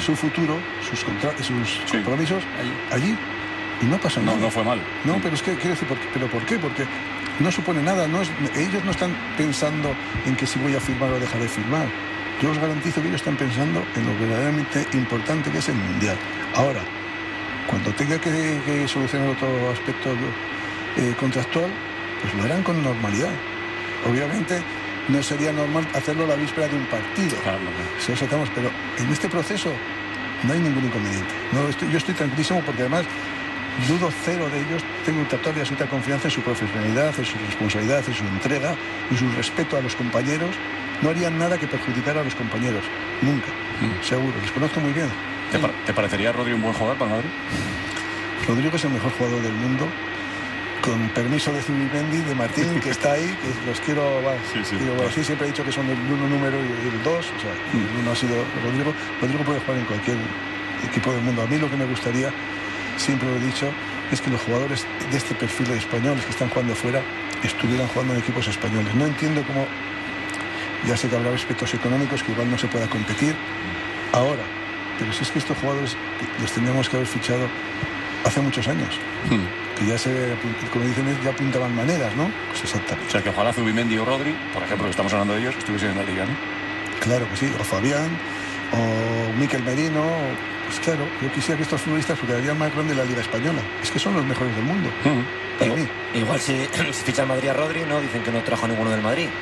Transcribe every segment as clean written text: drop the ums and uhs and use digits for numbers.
su futuro, sus compromisos allí. Y no pasa nada. No fue mal. No, pero es que quiero decir, ¿pero por qué? Porque no supone nada. Ellos no están pensando en que si voy a firmar o dejar de firmar. Yo os garantizo que ellos están pensando en lo verdaderamente importante que es el Mundial. Ahora, cuando tenga que solucionar otro aspecto contractual, pues lo harán con normalidad. Obviamente no sería normal hacerlo la víspera de un partido. Claro. Si eso estamos, pero en este proceso no hay ningún inconveniente. Yo estoy tranquilísimo porque además dudo cero de ellos, tengo total y absoluta confianza en su profesionalidad, en su responsabilidad, en su entrega, en su respeto a los compañeros. No harían nada que perjudicara a los compañeros, nunca, seguro, les conozco muy bien. ¿Te parecería Rodri un buen jugador para Madrid? Rodrigo es el mejor jugador del mundo, con permiso de Zubimendi, de Martín, que está ahí, que los quiero, sí, siempre he dicho que son el 1 número y el 2, o sea, el 1 ha sido Rodrigo. Rodrigo puede jugar en cualquier equipo del mundo. A mí lo que me gustaría, siempre lo he dicho, es que los jugadores de este perfil de españoles que están jugando fuera estuvieran jugando en equipos españoles. No entiendo cómo, ya sé que habrá aspectos económicos que igual no se pueda competir ahora, pero si es que estos jugadores los tendríamos que haber fichado hace muchos años, que ya como dicen, ya pintaban maneras, ¿no? Pues exactamente. O sea, que ojalá Zubimendi o Rodri, por ejemplo, que estamos hablando de ellos, estuviesen en la liga, ¿no? Claro que sí, o Fabián, o Mikel Merino, pues claro, yo quisiera que estos futbolistas quedarían más grandes de la liga española. Es que son los mejores del mundo. Para mí. Igual si ficha el Madrid a Rodri, no dicen que no trajo a ninguno del Madrid.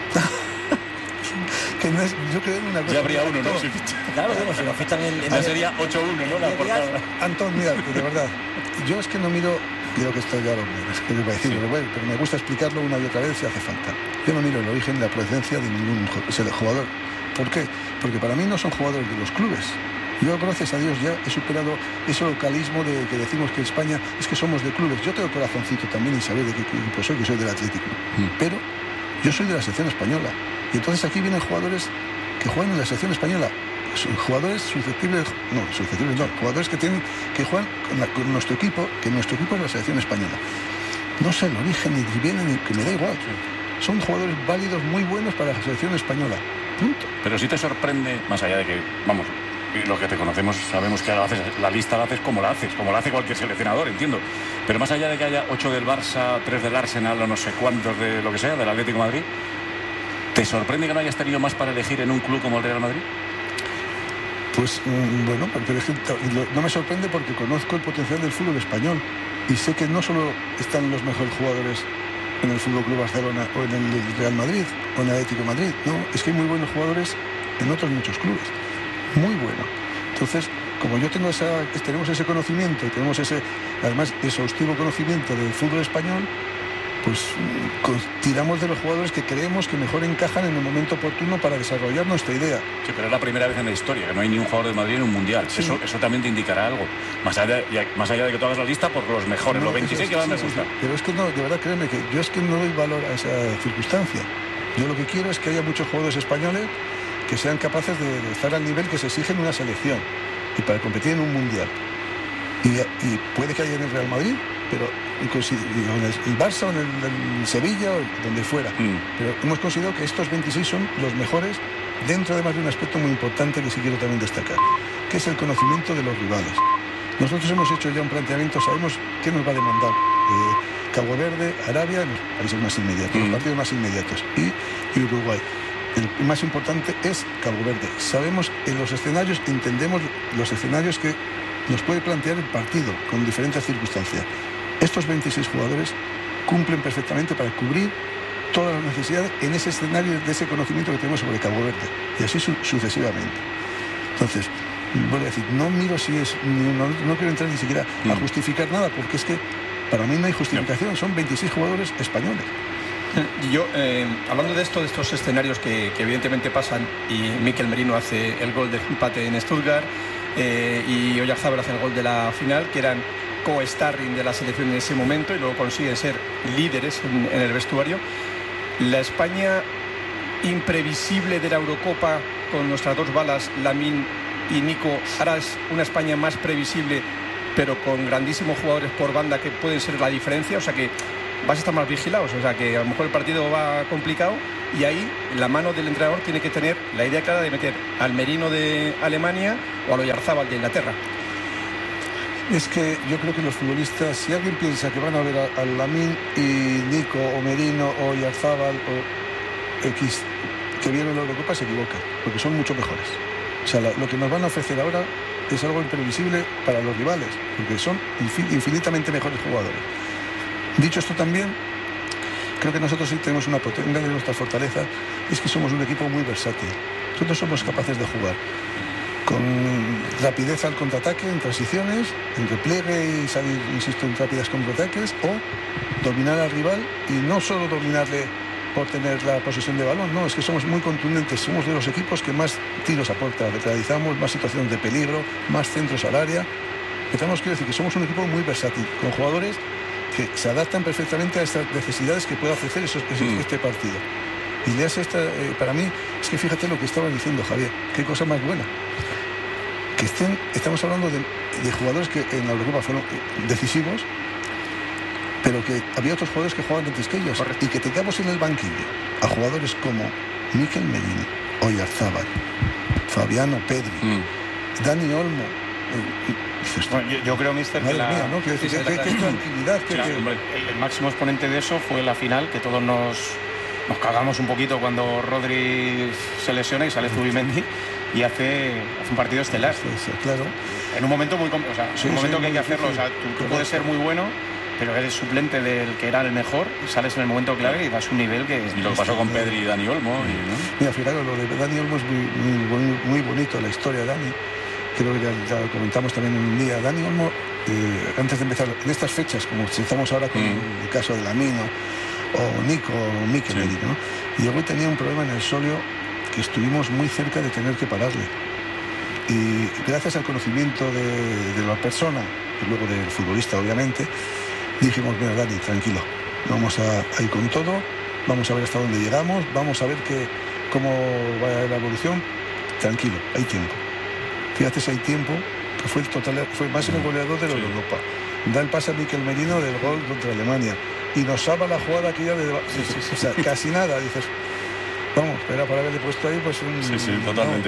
Que no es, yo creo en una cosa. Ya habría uno, ¿no? Si claro, si lo fichan en sería 8-1, ¿no? La portada. Antón, mira, de verdad, yo es que no miro, creo que esto ya es que les voy a decir, pero me gusta explicarlo una y otra vez si hace falta. Yo no miro el origen, la procedencia de ningún jugador. ¿Por qué? Porque para mí no son jugadores de los clubes. Yo, gracias a Dios, ya he superado ese localismo de que decimos que España es que somos de clubes. Yo tengo corazoncito también y saber de qué equipo soy, que soy del Atlético. Pero yo soy de la selección española. Y entonces aquí vienen jugadores que juegan en la selección española. Jugadores susceptibles, jugadores que juegan con nuestro equipo, que nuestro equipo es la selección española. No sé el origen, ni vienen, ni que me da igual. Son jugadores válidos, muy buenos para la selección española. Punto. Pero si te sorprende, más allá de que, vamos, los que te conocemos sabemos que la lista la haces como la hace cualquier seleccionador, entiendo. Pero más allá de que haya 8 del Barça, 3 del Arsenal o no sé cuántos de lo que sea, del Atlético de Madrid, ¿te sorprende que no hayas tenido más para elegir en un club como el Real Madrid? Pues bueno, porque no me sorprende porque conozco el potencial del fútbol español y sé que no solo están los mejores jugadores en el Fútbol Club Barcelona o en el Real Madrid o en el Atlético de Madrid, no, es que hay muy buenos jugadores en otros muchos clubes, muy bueno. Entonces, como tenemos ese conocimiento y tenemos ese, además, exhaustivo conocimiento del fútbol español, pues tiramos de los jugadores que creemos que mejor encajan en el momento oportuno para desarrollar nuestra idea. Sí, pero es la primera vez en la historia que no hay ni un jugador de Madrid en un mundial. Sí. Eso también te indicará algo. Más allá de que tú hagas la lista por los mejores, los 26 que más me gustan. Pero es que no, de verdad, créeme que yo es que no doy valor a esa circunstancia. Yo lo que quiero es que haya muchos jugadores españoles que sean capaces de estar al nivel que se exige en una selección y para competir en un mundial. Y puede que haya en el Real Madrid, pero en el Barça o en el Sevilla o donde fuera. Pero hemos considerado que estos 26 son los mejores dentro además de un aspecto muy importante que sí quiero también destacar, que es el conocimiento de los rivales. Nosotros hemos hecho ya un planteamiento, sabemos qué nos va a demandar Cabo Verde, Arabia, los países más inmediatos, los partidos más inmediatos, y Uruguay. El más importante es Cabo Verde. Sabemos en los escenarios, entendemos los escenarios que nos puede plantear el partido con diferentes circunstancias. Estos 26 jugadores cumplen perfectamente para cubrir todas las necesidades en ese escenario de ese conocimiento que tenemos sobre Cabo Verde y así sucesivamente. Entonces, voy a decir, no miro si es, no quiero entrar ni siquiera a justificar nada, porque es que para mí no hay justificación, son 26 jugadores españoles. Yo, hablando de estos escenarios que evidentemente pasan, y Mikel Merino hace el gol del empate en Stuttgart, y Oyarzabal hace el gol de la final, que eran co-starring de la selección en ese momento y luego consiguen ser líderes en el vestuario. La España imprevisible de la Eurocopa con nuestras dos balas, Lamine y Nico, ahora es una España más previsible pero con grandísimos jugadores por banda que pueden ser la diferencia, o sea que vas a estar más vigilados, o sea que a lo mejor el partido va complicado y ahí la mano del entrenador tiene que tener la idea clara de meter al Merino de Alemania o al Oyarzábal de Inglaterra. Es que yo creo que los futbolistas, si alguien piensa que van a ver a Lamine y Nico o Merino o Oyarzábal o X que vienen la Eurocopa, se equivoca, porque son mucho mejores. O sea, lo que nos van a ofrecer ahora es algo imprevisible para los rivales, porque son infinitamente mejores jugadores. Dicho esto también, creo que nosotros sí tenemos una de nuestras fortalezas, es que somos un equipo muy versátil. Nosotros somos capaces de jugar con rapidez al contraataque, en transiciones, en repliegue y salir, insisto, en rápidas contraataques, o dominar al rival, y no solo dominarle por tener la posesión de balón, no, es que somos muy contundentes, somos de los equipos que más tiros a puerta realizamos, más situaciones de peligro, más centros al área. Quiero decir que somos un equipo muy versátil, con jugadores que se adaptan perfectamente a estas necesidades que puede ofrecer este partido. Y leas para mí, es que fíjate lo que estabas diciendo, Javier, qué cosa más buena. Que estamos hablando de jugadores que en la Eurocopa fueron decisivos, pero que había otros jugadores que jugaban antes que ellos. Correcto. Y que tengamos en el banquillo a jugadores como Mikel Merino, Oyarzábal, Fabiano Pedri, Dani Olmo. Bueno, yo creo, mister, que mía, ¿no? Qué tranquilidad. El máximo exponente de eso fue la final, que todos nos cagamos un poquito cuando Rodri se lesiona y sale Zubimendi y hace un partido estelar. Sí, claro. En un momento un momento que hay que hacerlo. O sea, tú puedes ser muy bueno, pero eres suplente del que era el mejor, sales en el momento clave y das un nivel que... Y lo que pasó con Pedri y Dani Olmo. ¿no? Mira, fíjate, lo de Dani Olmo es muy bonito, la historia de Dani. Creo que ya lo comentamos también en un día. Dani Olmo, antes de empezar, en estas fechas, como si estamos ahora con el caso de Lamine o Nico o Mikel Merino, ¿no? Llegó y tenía un problema en el sóleo que estuvimos muy cerca de tener que pararle. Y gracias al conocimiento de la persona, y luego del futbolista, obviamente, dijimos, mira, Dani, tranquilo, vamos a ir con todo, vamos a ver hasta dónde llegamos, vamos a ver cómo va la evolución, tranquilo, hay tiempo. Fíjate si hay tiempo, que fue el máximo goleador de la Europa. Da el pase a Mikel Merino del gol contra Alemania y nos salva la jugada aquella de... O sea, casi nada, dices... Vamos, era para haberle puesto ahí pues un... Sí, totalmente.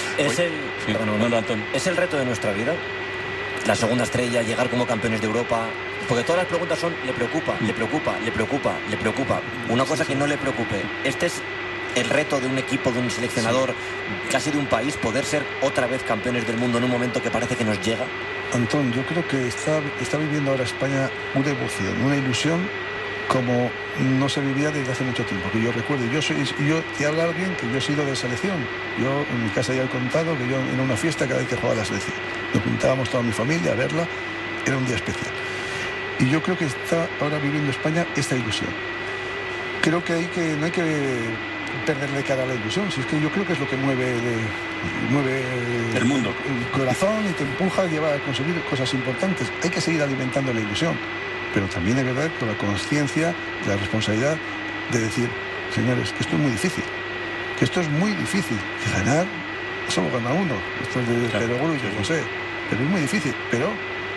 Es el reto de nuestra vida. La segunda estrella, llegar como campeones de Europa. Porque todas las preguntas son, ¿le preocupa? ¿Le preocupa? ¿Le preocupa? ¿Le preocupa? Una cosa que no le preocupe. Este es el reto de un equipo, de un seleccionador, casi de un país, poder ser otra vez campeones del mundo en un momento que parece que nos llega. Antón, yo creo que está viviendo ahora España una emoción, una ilusión como no se vivía desde hace mucho tiempo, que yo recuerdo. Yo te habla alguien que yo he sido de selección. Yo en mi casa ya he contado que yo era una fiesta cada vez que jugaba la selección. Nos juntábamos toda mi familia a verla, era un día especial. Y yo creo que está ahora viviendo España esta ilusión. Creo que no hay que perderle cara a la ilusión, si es que yo creo que es lo que mueve el mundo, el corazón, y te empuja a conseguir cosas importantes. Hay que seguir alimentando la ilusión, pero también es verdad con la conciencia, la responsabilidad de decir, señores, que esto es muy difícil, que ganar solo gana uno, esto es de perogrullo, yo no sé, pero es muy difícil, pero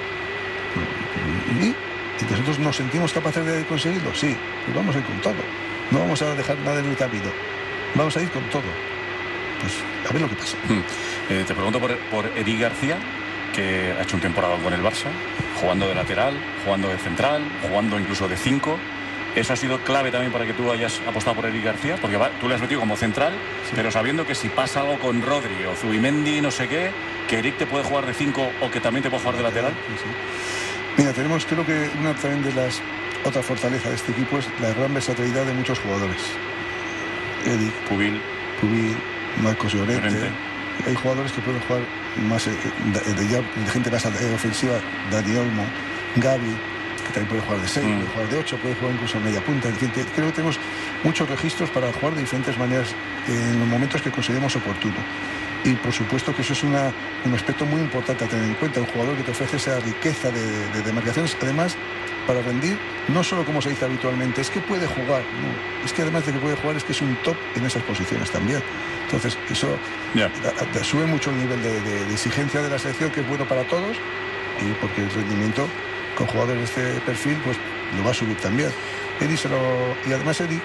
y nosotros nos sentimos capaces de conseguirlo, sí, pues vamos a ir con todo, no vamos a dejar nada en el camino, vamos a ir con todo. Pues a ver lo que pasa. Te pregunto por Eric García, que ha hecho un temporadón con el Barça, jugando de lateral, jugando de central, jugando incluso de 5. ¿Eso ha sido clave también para que tú hayas apostado por Eric García? Porque tú le has metido como central, sí, pero sabiendo que si pasa algo con Rodri o Zubimendi, no sé qué, que Eric te puede jugar de 5 o que también te puede jugar de lateral. Sí. Mira, creo que una también de las otras fortalezas de este equipo es la gran versatilidad de muchos jugadores. Eric, Pubil, Marcos Llorente. Hay jugadores que pueden jugar más de gente más ofensiva, Dani Olmo, Gavi, que también puede jugar de 6, puede jugar de 8, puede jugar incluso a media punta. En fin, creo que tenemos muchos registros para jugar de diferentes maneras en los momentos que consideremos oportuno. Y por supuesto que eso es un aspecto muy importante a tener en cuenta, un jugador que te ofrece esa riqueza de demarcaciones, además para rendir, no solo como se dice habitualmente, es que puede jugar, no, es que además de que puede jugar, es que es un top en esas posiciones también. Entonces eso sube mucho el nivel de exigencia de la selección, que es bueno para todos, y porque el rendimiento con jugadores de este perfil pues lo va a subir también. Y además Eric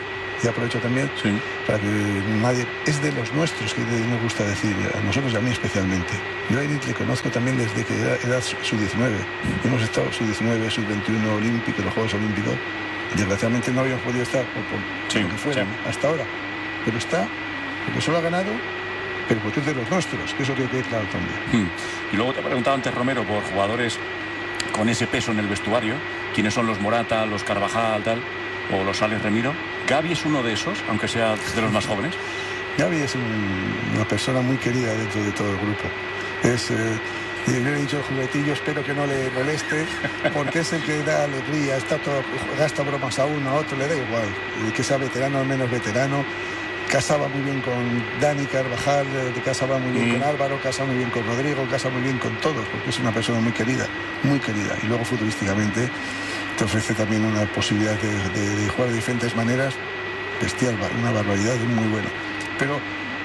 Y aprovecho también para que nadie... Es de los nuestros, que nos gusta decir, a nosotros y a mí especialmente. Yo a Edith le conozco también desde que era sub-19. Hemos estado sub-19, sub-21 olímpico, los Juegos Olímpicos. Desgraciadamente no habíamos podido estar por lo que fuera hasta ahora. Pero está, porque solo ha ganado, pero porque es de los nuestros, que eso que quede claro también. Y luego te he preguntado antes, Romero, por jugadores con ese peso en el vestuario. ¿Quiénes son los Morata, los Carvajal, tal? O los Alex Remiro. ¿Gavi es uno de esos, aunque sea de los más jóvenes? Gavi es una persona muy querida dentro de todo el grupo. Es, yo le he dicho al juguetillo, espero que no le moleste, porque es el que da alegría, gasta bromas a uno, a otro, le da igual. Que sea veterano o menos veterano. Casaba muy bien con Dani Carvajal, casaba muy bien con Álvaro, casaba muy bien con Rodrigo, casaba muy bien con todos, porque es una persona muy querida, muy querida. Y luego futbolísticamente te ofrece también una posibilidad de jugar de diferentes maneras, bestial, una barbaridad, muy buena. Pero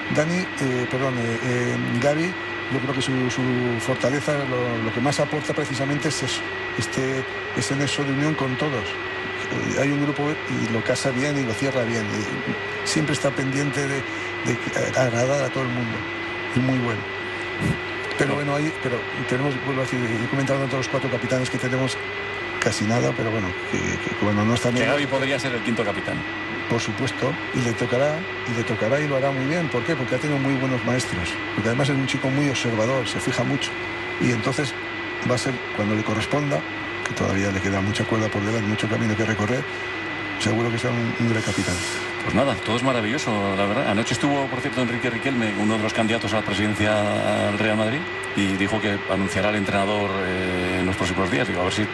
Gavi, yo creo que su fortaleza, lo que más aporta precisamente es eso, ese nexo de unión con todos. Hay un grupo y lo casa bien y lo cierra bien. Siempre está pendiente de agradar a todo el mundo. Es muy bueno. Pero bueno, tenemos, vuelvo a decir, he comentado entre los 4 capitanes que tenemos casi nada, pero bueno, que cuando no están... Que Gavi podría ser el 5º capitán. Por supuesto, y le tocará y lo hará muy bien. ¿Por qué? Porque ha tenido muy buenos maestros. Porque además es un chico muy observador, se fija mucho. Y entonces va a ser, cuando le corresponda, que todavía le queda mucha cuerda por delante, mucho camino que recorrer, seguro que será un gran capitán. Pues nada, todo es maravilloso, la verdad. Anoche estuvo, por cierto, Enrique Riquelme, uno de los candidatos a la presidencia del Real Madrid, y dijo que anunciará al entrenador en los próximos días. Digo, a ver si...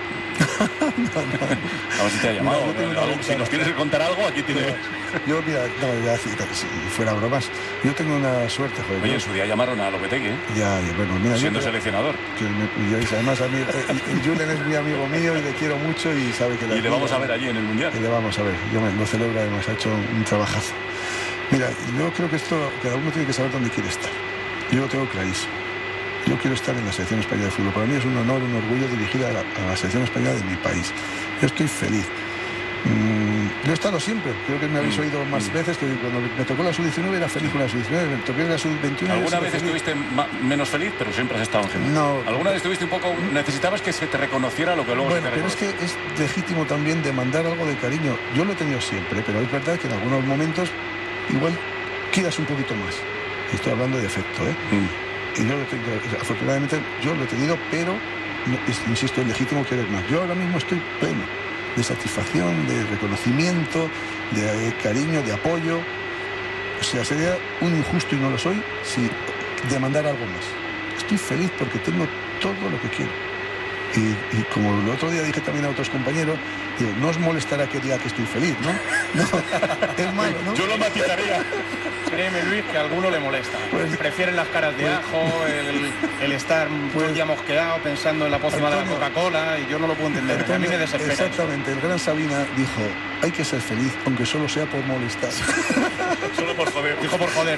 A ver si te ha llamado. Si nos quieres contar algo, aquí tienes... Yo, mira, si fuera bromas, yo tengo una suerte, joder. Oye, en su día llamaron a Lopetegui, ¿eh? Ya, bueno, mira, siendo seleccionador. Además, Julen es muy amigo mío y le quiero mucho y sabe que... Y le vamos a ver allí en el Mundial. Y le vamos a ver, yo lo celebro, además, ha hecho un trabajazo. Mira, yo creo que cada uno tiene que saber dónde quiere estar. Yo lo tengo clarísimo. Yo quiero estar en la selección española de fútbol. Para mí es un honor, un orgullo dirigir a la selección española de mi país. Yo estoy feliz. Yo he estado siempre. Creo que me habéis oído más veces que cuando me tocó la sub-19 era feliz con la sub-19, me tocó la sub-21. ¿Alguna vez estuviste menos feliz, pero siempre has estado en general? No. ¿Alguna vez estuviste un poco... necesitabas que se te reconociera lo que luego se te reconociera? Pero es que es legítimo también demandar algo de cariño. Yo lo he tenido siempre, pero es verdad que en algunos momentos igual quieras un poquito más. Y estoy hablando de afecto, ¿eh? Y yo afortunadamente yo lo he tenido, pero insisto, es legítimo querer más. Yo ahora mismo estoy pleno de satisfacción, de reconocimiento, de cariño, de apoyo. O sea, sería un injusto, y no lo soy, si demandar algo más. Estoy feliz porque tengo todo lo que quiero. Y como el otro día dije también a otros compañeros, digo, no os molestará que diga que estoy feliz, ¿no? No, es malo, ¿no? Yo lo matizaría. Créeme, Luis, que a alguno le molesta. Prefieren las caras de ajo, el estar todo el día mosqueado pensando en la pócima de la Coca-Cola, y yo no lo puedo entender. Antonio, a mí me desespera. Exactamente, el gran Sabina dijo, hay que ser feliz, aunque solo sea por molestar. Solo por joder. Dijo por joder.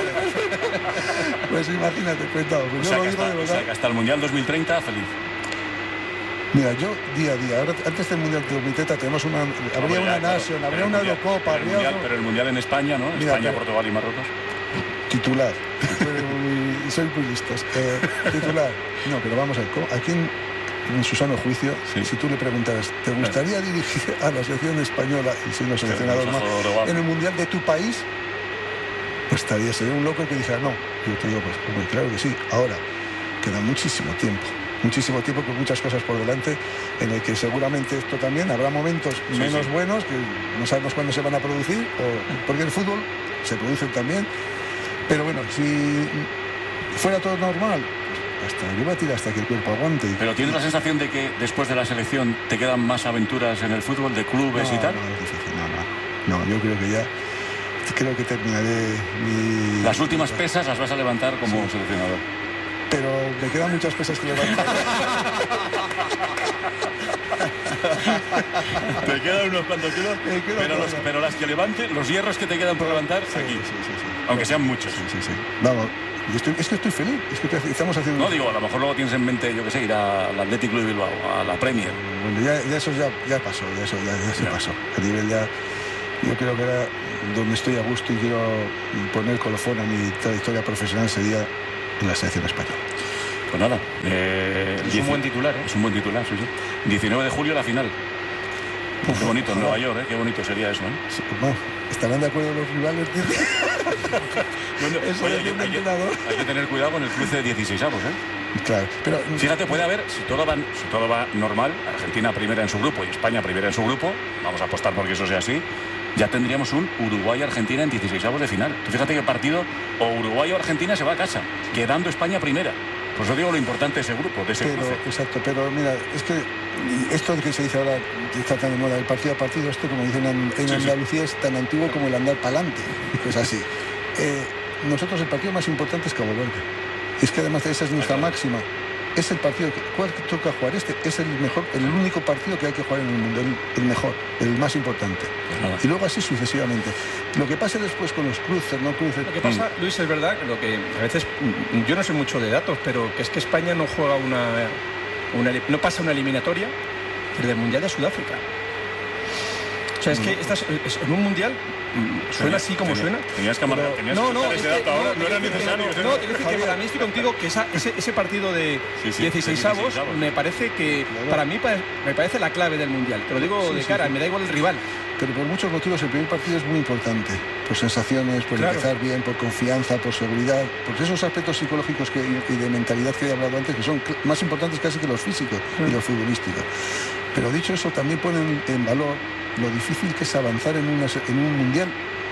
Pues imagínate, cuidado. Pues yo lo digo de verdad. Hasta el Mundial 2030, feliz. Mira, yo día a día, ahora, antes del Mundial de 2030 tenemos habría una Nation, habría una Eurocopa, pero el Mundial en España, ¿no? Mira, España, Portugal y Marruecos. Titular. Soy muy listos. Titular. No, pero vamos a ver, aquí en su sano juicio, si tú le preguntaras, ¿te gustaría dirigir a la selección española, y siendo seleccionador más, en el Mundial de tu país? Pues sería un loco el que dijera, no. Yo te digo, pues claro que sí. Ahora, queda muchísimo tiempo con muchas cosas por delante, en el que seguramente esto también habrá momentos menos buenos, que no sabemos cuándo se van a producir, porque en el fútbol se producen también, pero bueno, si fuera todo normal, yo iba a tirar hasta que el cuerpo aguante. Pero ¿tienes la sensación de que después de la selección te quedan más aventuras en el fútbol, de clubes y tal? No, es difícil, no, yo creo que ya terminaré Las últimas pesas las vas a levantar como seleccionador. Pero me quedan muchas pesas que levantar. Te quedan unos cuantos kilos, pero las que levantes, los hierros que te quedan por levantar, aquí. Sí. Aunque sean muchos. Sí. Vamos, es que estoy feliz. Es que estamos haciendo... No, digo, a lo mejor luego tienes en mente, yo qué sé, ir al Athletic Club de Bilbao, a la Premier. Bueno, ya eso ya pasó, ya se pasó. El nivel ya... Yo creo que era donde estoy a gusto y quiero poner colofón a mi trayectoria profesional sería en la selección española. Pues nada. Es un buen titular, ¿eh? Es un buen titular, sí. 19 de julio la final. Qué bonito, en Nueva York, ¿eh? Qué bonito sería eso, ¿eh? Sí, bueno, ¿estarán de acuerdo los rivales? Oye, hay que tener cuidado con el cruce de 16avos, ¿eh? Claro, pero fíjate, puede haber, si todo va normal, Argentina primera en su grupo y España primera en su grupo, vamos a apostar porque eso sea así, ya tendríamos un Uruguay-Argentina en 16avos de final. Tú fíjate qué partido, o Uruguay o Argentina se va a casa, quedando España primera. Por eso digo lo importante de ese grupo, de ese cruce. Exacto, pero mira, es que esto que se dice ahora, que está tan de moda, el partido a partido, esto como dicen en Andalucía es tan antiguo como el andar para adelante. Pues así. Nosotros el partido más importante es Cabo Verde. Es que además esa es nuestra máxima. Es el partido ¿cuál toca jugar? Este es el mejor, el único partido que hay que jugar en el mundo, el mejor, el más importante. Y luego así sucesivamente. Lo que pase después con los cruces, no cruces. Lo que pasa, Luis, es verdad que lo que a veces yo no sé mucho de datos, pero que es que España no juega no pasa una eliminatoria desde el Mundial de Sudáfrica. O sea, es que en un mundial suena así como suena. Tenías que amarrar, ese dato ahora, no era necesario. No, te quiero decir que para mí estoy contigo que ese partido de 16avos me parece que, para mí, me parece la clave del mundial. Te lo digo de cara, me da igual el rival. Pero por muchos motivos el primer partido es muy importante. Por sensaciones, por empezar bien, por confianza, por seguridad, por esos aspectos psicológicos y de mentalidad que he hablado antes, que son más importantes casi que los físicos y los futbolísticos. Pero dicho eso, también ponen en valor lo difícil que es avanzar en un mundial.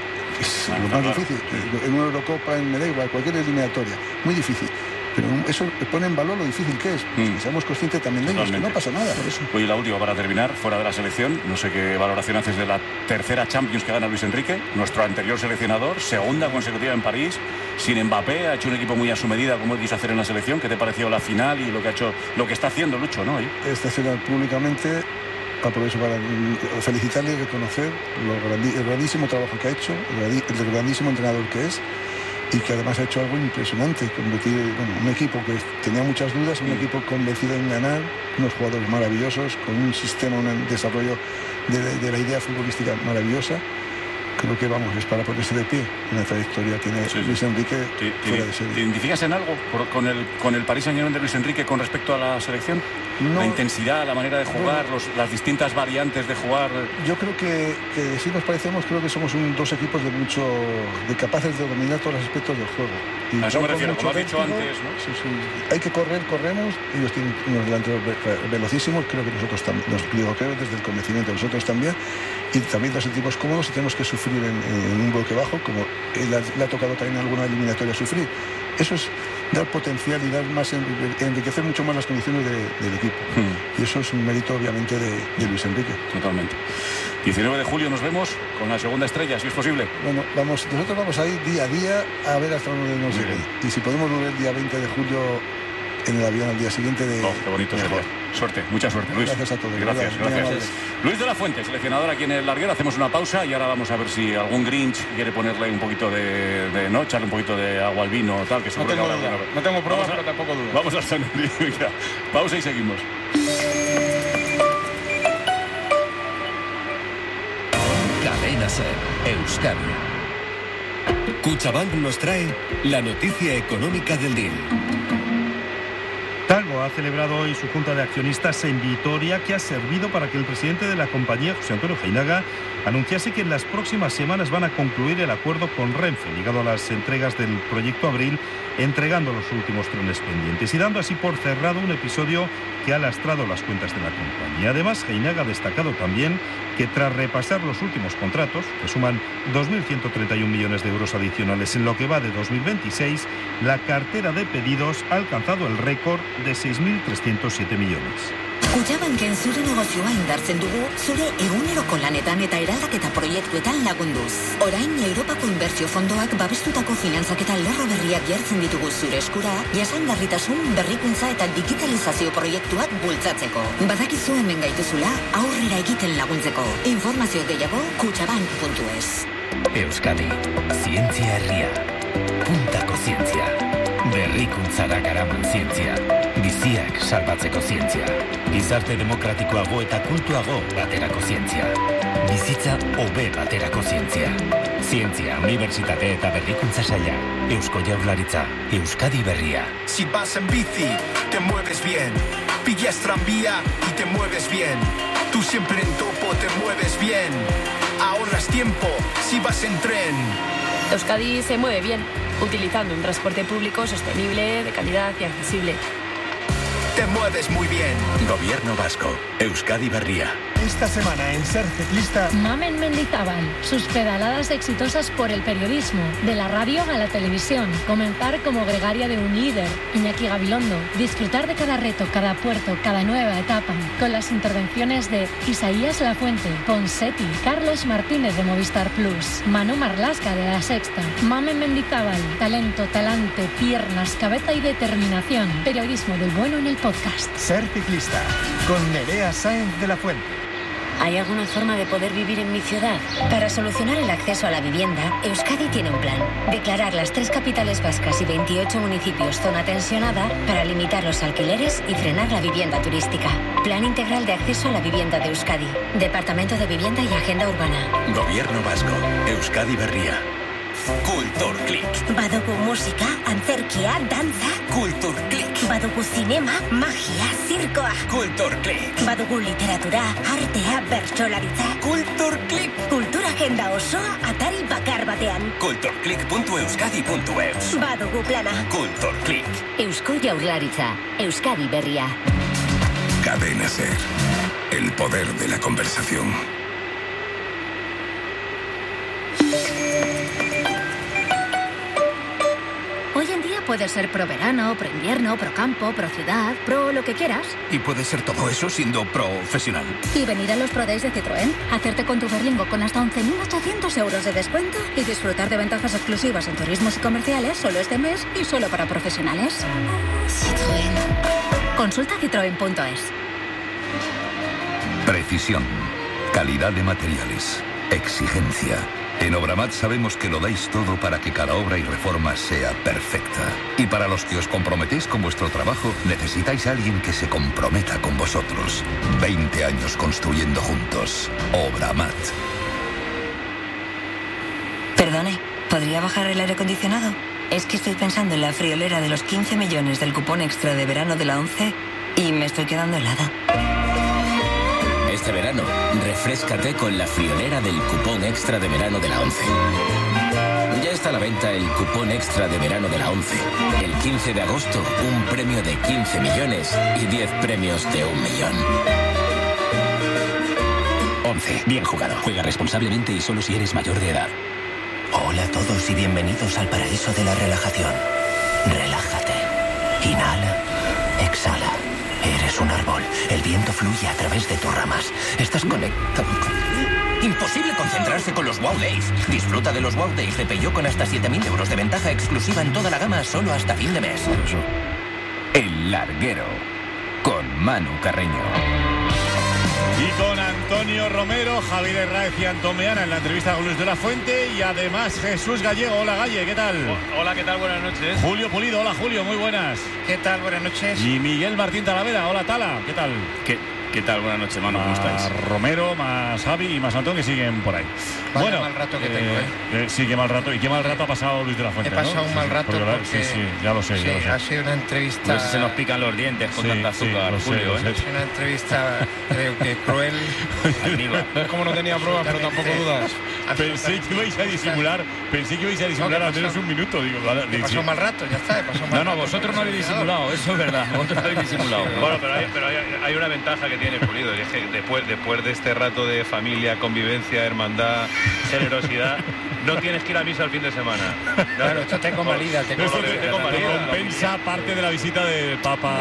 Es lo más difícil. En una Eurocopa, en Medellín, cualquier eliminatoria. Muy difícil. Pero eso pone en valor lo difícil que es. Pues que seamos conscientes también de ello, que no pasa nada por eso. Oye, la última para terminar, fuera de la selección, no sé qué valoración haces de la tercera Champions que gana Luis Enrique, nuestro anterior seleccionador, segunda consecutiva en París, sin Mbappé, ha hecho un equipo muy a su medida, como quiso hacer en la selección. ¿Qué te pareció la final y lo que está haciendo Lucho, ¿no? Estacionar públicamente, aprovecho para felicitarle y reconocer el grandísimo trabajo que ha hecho, el grandísimo entrenador que es, y que además ha hecho algo impresionante, convertir un equipo que tenía muchas dudas, un equipo convencido en ganar, unos jugadores maravillosos, con un sistema, un desarrollo de la idea futbolística maravillosa. Creo que es para ponerse de pie. Una trayectoria tiene Luis Enrique fuera de serie. ¿Te identificas en algo con el Paris Saint-Germain de Luis Enrique con respecto a la selección? No. La intensidad, la manera de jugar, las distintas variantes de jugar. Yo creo que si nos parecemos, creo que somos dos equipos de capaces de dominar todos los aspectos del juego. Y a eso me refiero, como has dicho antes, ¿no? Sí. Hay que corremos. Ellos tienen unos delanteros velocísimos, creo que nosotros también, creo desde el convencimiento, nosotros también. Y también nos sentimos cómodos y tenemos que sufrir en un bloque bajo, como le ha tocado también en alguna eliminatoria sufrir. Eso es dar potencial y dar más, enriquecer mucho más las condiciones del equipo. Y eso es un mérito, obviamente, de Luis Enrique. Totalmente. 19 de julio nos vemos con la segunda estrella, si es posible. Bueno, nosotros vamos a ir día a día a ver hasta dónde nos llegue. Y si podemos volver el día 20 de julio en el avión al día siguiente qué bonito sería. Suerte, mucha suerte, Luis. Gracias a todos. Gracias. Luis de la Fuente, seleccionador aquí en el Larguero. Hacemos una pausa y ahora vamos a ver si algún Grinch quiere ponerle un poquito no, echarle un poquito de agua al vino o tal, que seguro no tengo que no tengo pruebas, pero tampoco dudas. Vamos a San Enrique. Pausa y seguimos. Cadena SER, Euskadi. Kutxabank nos trae la noticia económica del día. Talgo ha celebrado hoy su junta de accionistas en Vitoria, que ha servido para que el presidente de la compañía, José Antonio Heinaga, anunciase que en las próximas semanas van a concluir el acuerdo con Renfe, ligado a las entregas del proyecto Abril, entregando los últimos trenes pendientes y dando así por cerrado un episodio que ha lastrado las cuentas de la compañía. Además, Heinaga ha destacado también que tras repasar los últimos contratos, que suman 2.131 millones de euros adicionales en lo que va de 2026, la cartera de pedidos ha alcanzado el récord de 6.307 millones. Kutxabanken zure negozioa indartzen dugu, zure eguneroko lanetan eta eraldaketa proiektuetan lagunduz. Orain Europako Inbertsio Fondoak babestutako finantzaketa lerro berriak jartzen ditugu zure eskura, jasangarritasun, berrikuntza eta digitalizazio proiektuak bultzatzeko. Badakizu hemen gaituzula, aurrera egiten laguntzeko. Informazio gehiago, kutxabank.es. Euskadi, zientzia herria. Puntako zientzia. Berrikuntzara garaman zientzia. Biziak salbatzeko zientzia. Gizarte demokratikoago eta kultuago baterako zientzia. Bizitza hobe baterako zientzia. Zientzia, Unibertsitate eta Berrikuntza Saila. Eusko Jaurlaritza, Euskadi Berria. Si vas en bici, te mueves bien. Pillas tranvía y te mueves bien. Tú siempre en topo te mueves bien. Ahorras tiempo si vas en tren. Euskadi se mueve bien, utilizando un transporte público sostenible, de calidad y accesible. Te mueves muy bien. Gobierno Vasco, Euskadi Berria. Esta semana en Ser Ciclista, Mamen Mendizábal, sus pedaladas exitosas por el periodismo, de la radio a la televisión, comenzar como gregaria de un líder, Iñaki Gabilondo, disfrutar de cada reto, cada puerto, cada nueva etapa, con las intervenciones de Isaías Lafuente, Ponseti, Carlos Martínez de Movistar Plus, Manu Marlasca de La Sexta, Mamen Mendizábal, talento, talante, piernas, cabeza y determinación, periodismo del bueno en el podcast. Ser Ciclista, con Nerea Sáenz de la Fuente. ¿Hay alguna forma de poder vivir en mi ciudad? Para solucionar el acceso a la vivienda, Euskadi tiene un plan. Declarar las 3 capitales vascas y 28 municipios zona tensionada para limitar los alquileres y frenar la vivienda turística. Plan integral de acceso a la vivienda de Euskadi. Departamento de Vivienda y Agenda Urbana. Gobierno Vasco, Euskadi Berria. Kulturklik. Badugu musika, antzerkia, dantza. Kulturklik. Badugu zinema, magia, zirkoa. Kulturklik. Badugu literatura, artea, bertsolaritza. Kulturklik. Kultura agenda osoa atari bakar batean. Kulturklik.euskadi.eus. Badugu plana. Kulturklik. Eusko Jaurlaritza, Euskadi Berria. Cadena Ser. El poder de la conversación. Hoy en día puedes ser pro verano, pro invierno, pro campo, pro ciudad, pro lo que quieras. Y puede ser todo eso siendo profesional. Y venir a los Pro Days de Citroën, hacerte con tu Berlingo con hasta 11.800 euros de descuento y disfrutar de ventajas exclusivas en turismos y comerciales solo este mes y solo para profesionales. Citroën. Consulta citroen.es. Precisión. Calidad de materiales. Exigencia. En Obramat sabemos que lo dais todo para que cada obra y reforma sea perfecta. Y para los que os comprometéis con vuestro trabajo, necesitáis a alguien que se comprometa con vosotros. 20 años construyendo juntos. Obramat. Perdone, ¿podría bajar el aire acondicionado? Es que estoy pensando en la friolera de los 15 millones del cupón extra de verano de la 11 y me estoy quedando helada. Este verano, refréscate con la friolera del cupón extra de verano de la 11. Ya está a la venta el cupón extra de verano de la 11. El 15 de agosto, un premio de 15 millones y 10 premios de 1 millón. 11. Bien jugado. Juega responsablemente y solo si eres mayor de edad. Hola a todos y bienvenidos al paraíso de la relajación. Relájate. Inhala. Exhala. Eres un árbol. El viento fluye a través de tus ramas. Estás conectado. Imposible concentrarse con los Wow Days. Disfruta de los Wow Days de Peugeot con hasta 7.000 euros de ventaja exclusiva en toda la gama solo hasta fin de mes. El Larguero. Con Manu Carreño. Y con Antonio Romero, Javier Herráez y Antón Meana en la entrevista con Luis de la Fuente. Y además Jesús Gallego. Hola, Galle, ¿qué tal? Hola, ¿qué tal? Buenas noches. Julio Pulido. Hola, Julio, muy buenas. ¿Qué tal? Buenas noches. Y Miguel Martín Talavera. Hola, Tala, ¿qué tal? ¿Qué tal? Buenas noches, Manu, ¿cómo estáis? Romero, más Javi y más Antón, que siguen por ahí. Vaya bueno, mal rato que tengo, sí, qué mal rato. ¿Y qué mal rato ha pasado Luis de la Fuente? He pasado un mal rato porque... Sí, ya lo sé. Ha sido una entrevista... No sé si se nos pican los dientes con tanta azúcar, Julio. Ha sido una entrevista, creo que cruel. No es como no tenía pruebas, pero tampoco dudas. Pensé que ibais a disimular al menos un minuto. Digo, vale, pasó mal rato, ya está. No, vosotros no habéis disimulado, eso es verdad. Vosotros no habéis disimulado. Bueno, pero hay una ventaja que tiene Pulido. Y es que después de este rato de familia, convivencia, hermandad, generosidad, no tienes que ir a misa el fin de semana. Claro, esto te convalida. Te compensa parte de la visita del Papa.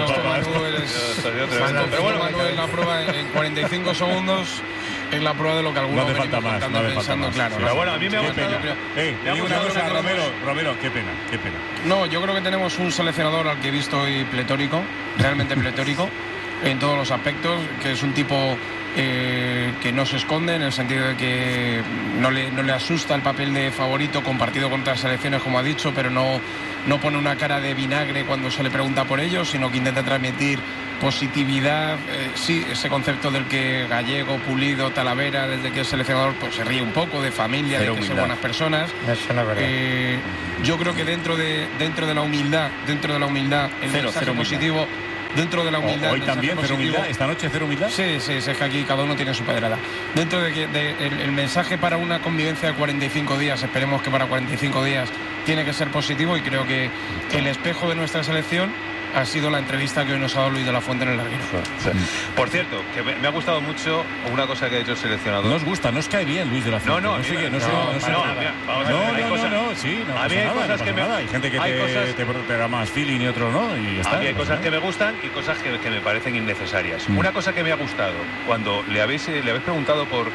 Pero bueno, Manuel, la prueba en 45 segundos es la prueba de lo que algunos no falta más, pensando, claro. Pero bueno, a mí me ha gustado. Te digo una cosa, Romero, qué pena. No, yo creo que tenemos un seleccionador al que he visto hoy pletórico, realmente pletórico, en todos los aspectos, que es un tipo que no se esconde, en el sentido de que no le asusta el papel de favorito compartido con otras selecciones, como ha dicho, pero no pone una cara de vinagre cuando se le pregunta por ello, sino que intenta transmitir positividad. Sí, ese concepto del que Gallego, Pulido, Talavera, desde que es seleccionador, pues se ríe un poco de familia, de que son buenas personas. Eso no es verdad. Yo creo que dentro de la humildad, el mensaje positivo. Dentro de la humildad. Hoy también, cero humildad. Esta noche, cero humildad. Sí, es que aquí cada uno tiene su pedrada. Dentro de que el mensaje para una convivencia de 45 días, esperemos que para 45 días, tiene que ser positivo, y creo que el espejo de nuestra selección ha sido la entrevista que hoy nos ha dado Luis de la Fuente en el larguero. Sí. Por cierto, que me ha gustado mucho una cosa que ha dicho el seleccionador. No os gusta, no os cae bien Luis de la Fuente. No, hay cosas que me hay gente que te da más feeling y otro no, y ya está. A mí hay cosas que me gustan y cosas que me parecen innecesarias. Una cosa que me ha gustado, cuando le habéis preguntado por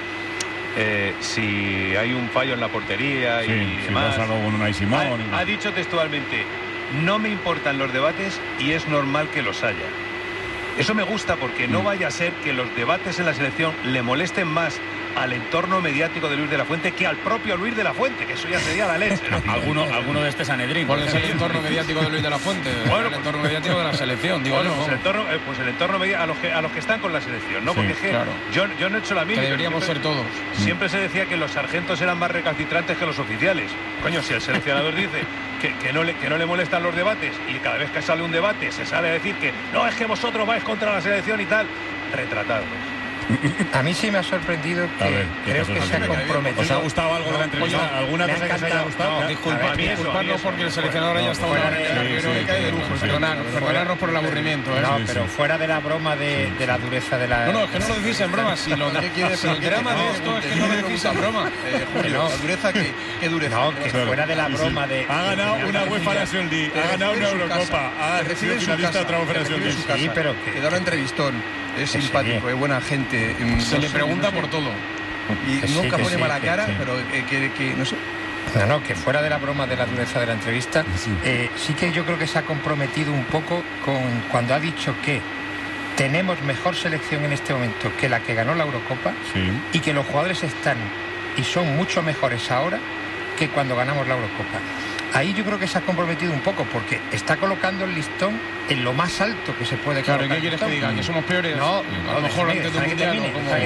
si hay un fallo en la portería y demás, ha dicho textualmente: no me importan los debates y es normal que los haya. Eso me gusta, porque no vaya a ser que los debates en la selección le molesten más al entorno mediático de Luis de la Fuente que al propio Luis de la Fuente, que eso ya sería la leche, ¿no? Alguno de este Sanedrín. ¿Cuál es el entorno mediático de Luis de la Fuente? Bueno, el entorno mediático de la selección, digo. Bueno, pues el entorno mediático a los que están con la selección, ¿no? Sí, porque claro. yo no he hecho la mía. Que deberíamos ser todos. Siempre se decía que los sargentos eran más recalcitrantes que los oficiales. Coño, si el seleccionador dice que no le molestan los debates, y cada vez que sale un debate se sale a decir que no, es que vosotros vais contra la selección y tal, retratados. A mí sí me ha sorprendido que creo que se ha comprometido. ¿Os ha gustado algo de la entrevista? ¿Alguna cosa que os haya gustado? No, disculpadnos porque el seleccionador haya estado en el larguero y cae de lujo. Perdonadnos por el aburrimiento. No, pero fuera de la broma de la dureza de la... No, es que no lo decís en broma. Si lo que quieres, el drama de esto es que no lo decís en broma. Julio, la dureza, ¿qué dureza? No, que fuera de la broma de... Ha ganado una UEFA Nations League, ha ganado una Eurocopa, ha sido finalista de otra UEFA Nations League. Sí, pero que da una entrevistón. Es simpático, es buena gente. Se le pregunta por todo. Y nunca pone mala cara, pero que no sé. No, que fuera de la broma de la dureza de la entrevista, sí que yo creo que se ha comprometido un poco con cuando ha dicho que tenemos mejor selección en este momento que la que ganó la Eurocopa, y que los jugadores están y son mucho mejores ahora que cuando ganamos la Eurocopa. Ahí yo creo que se ha comprometido un poco, porque está colocando el listón en lo más alto que se puede colocar. Claro, ¿qué quieres que diga? ¿Que somos peores? No, a lo mejor antes de un mundial.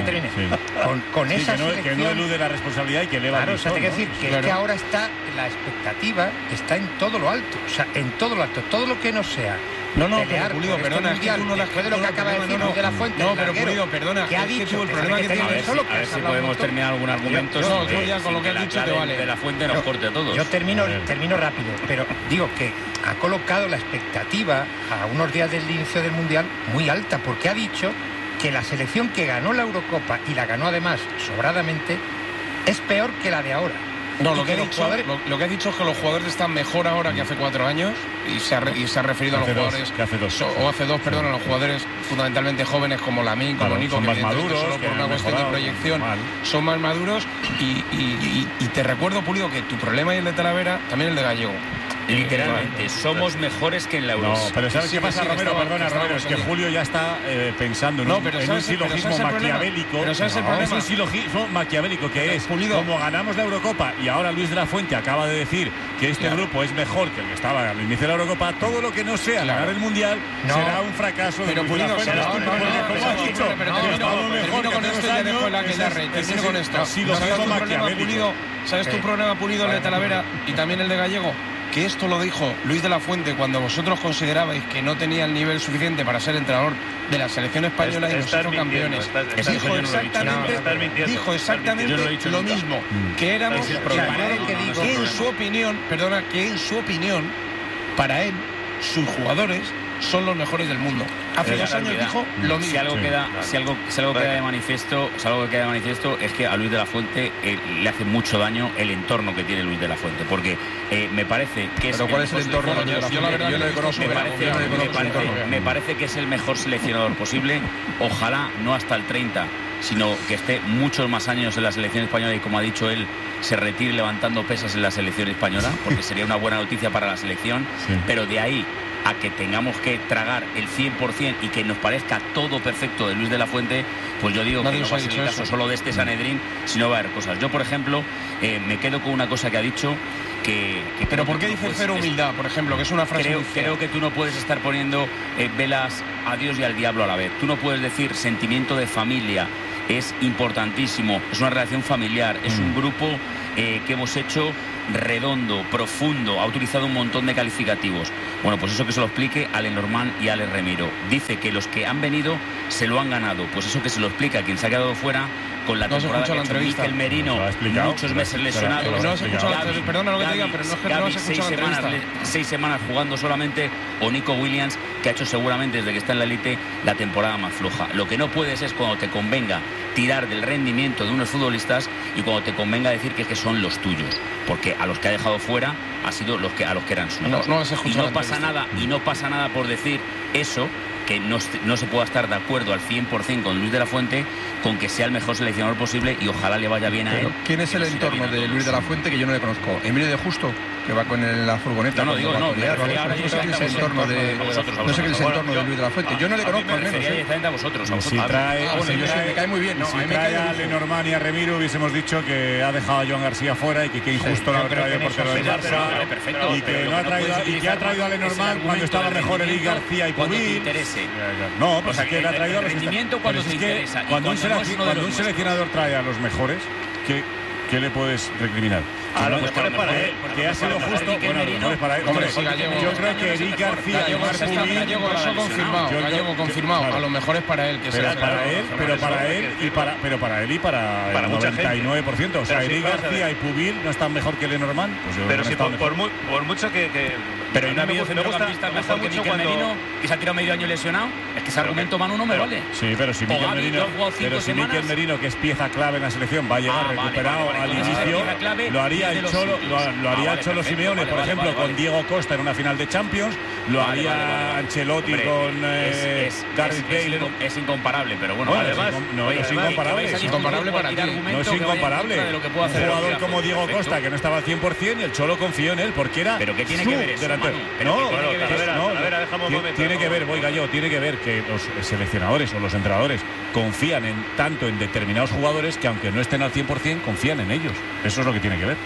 Con esa selección, que no elude la responsabilidad y que eleva el listón. Claro, o sea, te quiero decir que es que ahora está la expectativa, está en todo lo alto. O sea, en todo lo alto. Todo lo que no sea pelear Pulido, perdona, mundial, es que tú no después de lo que acaba de decir de la Fuente. No, pero Pulido, perdona, que ha dicho el problema que tiene. A ver si podemos terminar algún argumento. No, tú ya con lo que has dicho te vale. De la Fuente nos corte a todos. Yo termino rápido, pero digo que ha colocado la expectativa a unos días del inicio del Mundial muy alta, porque ha dicho que la selección que ganó la Eurocopa, y la ganó además sobradamente, es peor que la de ahora. No, lo que ha dicho es que los jugadores están mejor ahora que hace 4 años, y se ha referido a los jugadores que hace 2. Hace 2, perdón, a los jugadores fundamentalmente jóvenes como Lamine, como Nico, son que más maduros, solo por una cuestión de proyección son más maduros, y te recuerdo, Pulido, que tu problema y el de Talavera, también el de Gallego. Literalmente, somos mejores que en la Euro. No, pero ¿sabes qué pasa, Romero? Perdona, Romero, es que Julio ya está pensando en un silogismo maquiavélico. Pero ¿sabes el problema? Es un silogismo maquiavélico que es, como ganamos la Eurocopa y ahora Luis de la Fuente acaba de decir que este grupo es mejor que el que estaba al inicio de la Eurocopa, todo lo que no sea ganar el Mundial será un fracaso de Luis de la Fuente. Termino con esto y ya dejo el aquelarre. Termino con esto. ¿Sabes tu problema, Pulido, el de Talavera y también el de Gallego? Que esto lo dijo Luis de la Fuente cuando vosotros considerabais que no tenía el nivel suficiente para ser entrenador de la selección española y nos hizo campeones. Dijo exactamente lo mismo, que éramos que en su opinión, para él, sus jugadores son los mejores del mundo. Hace 2 años dijo lo mismo. Si algo queda de manifiesto es que a Luis de la Fuente le hace mucho daño el entorno que tiene Luis de la Fuente, porque me parece que ¿Pero cuál es el entorno? Yo lo conozco. Me parece que es el mejor seleccionador posible. Ojalá no hasta el 30, sino que esté muchos más años en la selección española y, como ha dicho él, se retire levantando pesas en la selección española, porque sería una buena noticia para la selección. Pero de ahí a que tengamos que tragar el 100% y que nos parezca todo perfecto de Luis de la Fuente, pues yo digo que no va a ser el caso solo de este Sanedrín, sino va a haber cosas. Yo, por ejemplo, me quedo con una cosa que ha dicho, pero ¿por qué dice cero humildad, por ejemplo? Que es una frase creo que tú no puedes estar poniendo velas a Dios y al diablo a la vez. Tú no puedes decir sentimiento de familia. Es importantísimo, es una relación familiar, es un grupo que hemos hecho redondo, profundo, ha utilizado un montón de calificativos. Bueno, pues eso que se lo explique a Lenormand y a Ale Remiro. Dice que los que han venido se lo han ganado. Pues eso que se lo explica a quien se ha quedado fuera con la temporada que ha hecho Mikel Merino, muchos meses lesionado. No has escuchado la entrevista, perdona lo que te diga, pero no es que no has escuchado la entrevista. 6 semanas jugando solamente, o Nico Williams, que ha hecho seguramente desde que está en la élite la temporada más floja. Lo que no puedes es cuando te convenga tirar del rendimiento de unos futbolistas y cuando te convenga decir que son los tuyos, porque a los que ha dejado fuera ha sido a los que eran suyos. Y no pasa nada por decir eso, que no se pueda estar de acuerdo al 100% con Luis de la Fuente, con que sea el mejor seleccionador posible y ojalá le vaya bien a él. ¿Quién es el entorno de Luis de la Fuente que yo no le conozco? Emilio de Justo, que va con la furgoneta. No sé qué es el entorno de Luis de la Fuente. Yo no le conozco, al menos. Directamente a vosotros. Si trae, me cae muy bien. Si trae a Lenormand y a Remiro, hubiésemos dicho que ha dejado a Joan García fuera y que qué injusto no ha traído portero del Barça. Y que ha traído a Lenormand cuando estaba mejor Eric García y Pubil. No, pues aquí le ha traído a los rendimiento cuando te interesa. Cuando un seleccionador trae a los mejores, ¿qué le puedes recriminar? A lo mejor para él. Porque ha sido justo. Bueno, a lo mejor es para él. Yo creo que Eric García y Omar Pubil. Gallego confirmado. A lo mejor es para él. Pero para él y para el 99%. O sea, Eric García y Pubil no están mejor que Lenormand. Pero si por mucho que pero no ha habido centrocampistas mejor que Mikel Merino, que se ha tirado medio año lesionado. Es que ese argumento, Manu, no me vale. Sí, pero si Mikel Merino, que es pieza clave en la selección, va a llegar recuperado al inicio, lo haría el Cholo Simeone, por ejemplo, con Diego Costa en una final de Champions, lo haría Ancelotti con Gareth Bale. Es incomparable, pero bueno, además no es incomparable. Es incomparable para ti. No es incomparable. Un jugador como Diego Costa, que no estaba al 100%, y el Cholo confió en él, porque era. Pero ¿qué tiene que ver eso? Tiene que ver, tiene que ver que los seleccionadores o los entrenadores confían tanto en determinados jugadores que aunque no estén al 100% confían en ellos. Eso es lo que tiene que ver.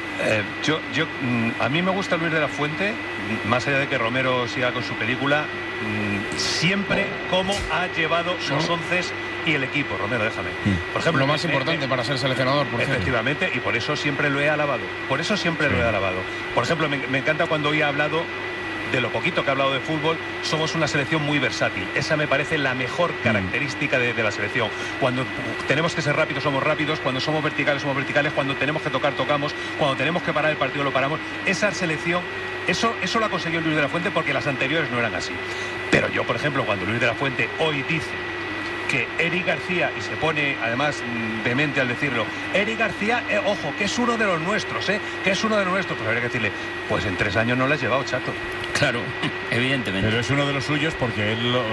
A mí me gusta Luis de la Fuente, más allá de que Romero siga con su película, siempre cómo ha llevado los 11 y el equipo. Romero, déjame. Por ejemplo, lo más importante para ser seleccionador, por efectivamente, y por eso siempre lo he alabado. Por ejemplo, me encanta cuando hoy ha hablado de lo poquito que ha hablado de fútbol. Somos una selección muy versátil. Esa me parece la mejor característica de la selección. Cuando tenemos que ser rápidos, somos rápidos. Cuando somos verticales, cuando tenemos que tocar, tocamos. Cuando tenemos que parar el partido, lo paramos. Esa selección, eso lo ha conseguido Luis de la Fuente, porque las anteriores no eran así. Pero yo, por ejemplo, cuando Luis de la Fuente hoy dice que Eric García, y se pone además vehemente al decirlo, Eric García, ojo, que es uno de los nuestros, que es uno de los nuestros, pues habría que decirle, pues en 3 años no lo has llevado, chato. Claro, evidentemente. Pero es uno de los suyos porque él es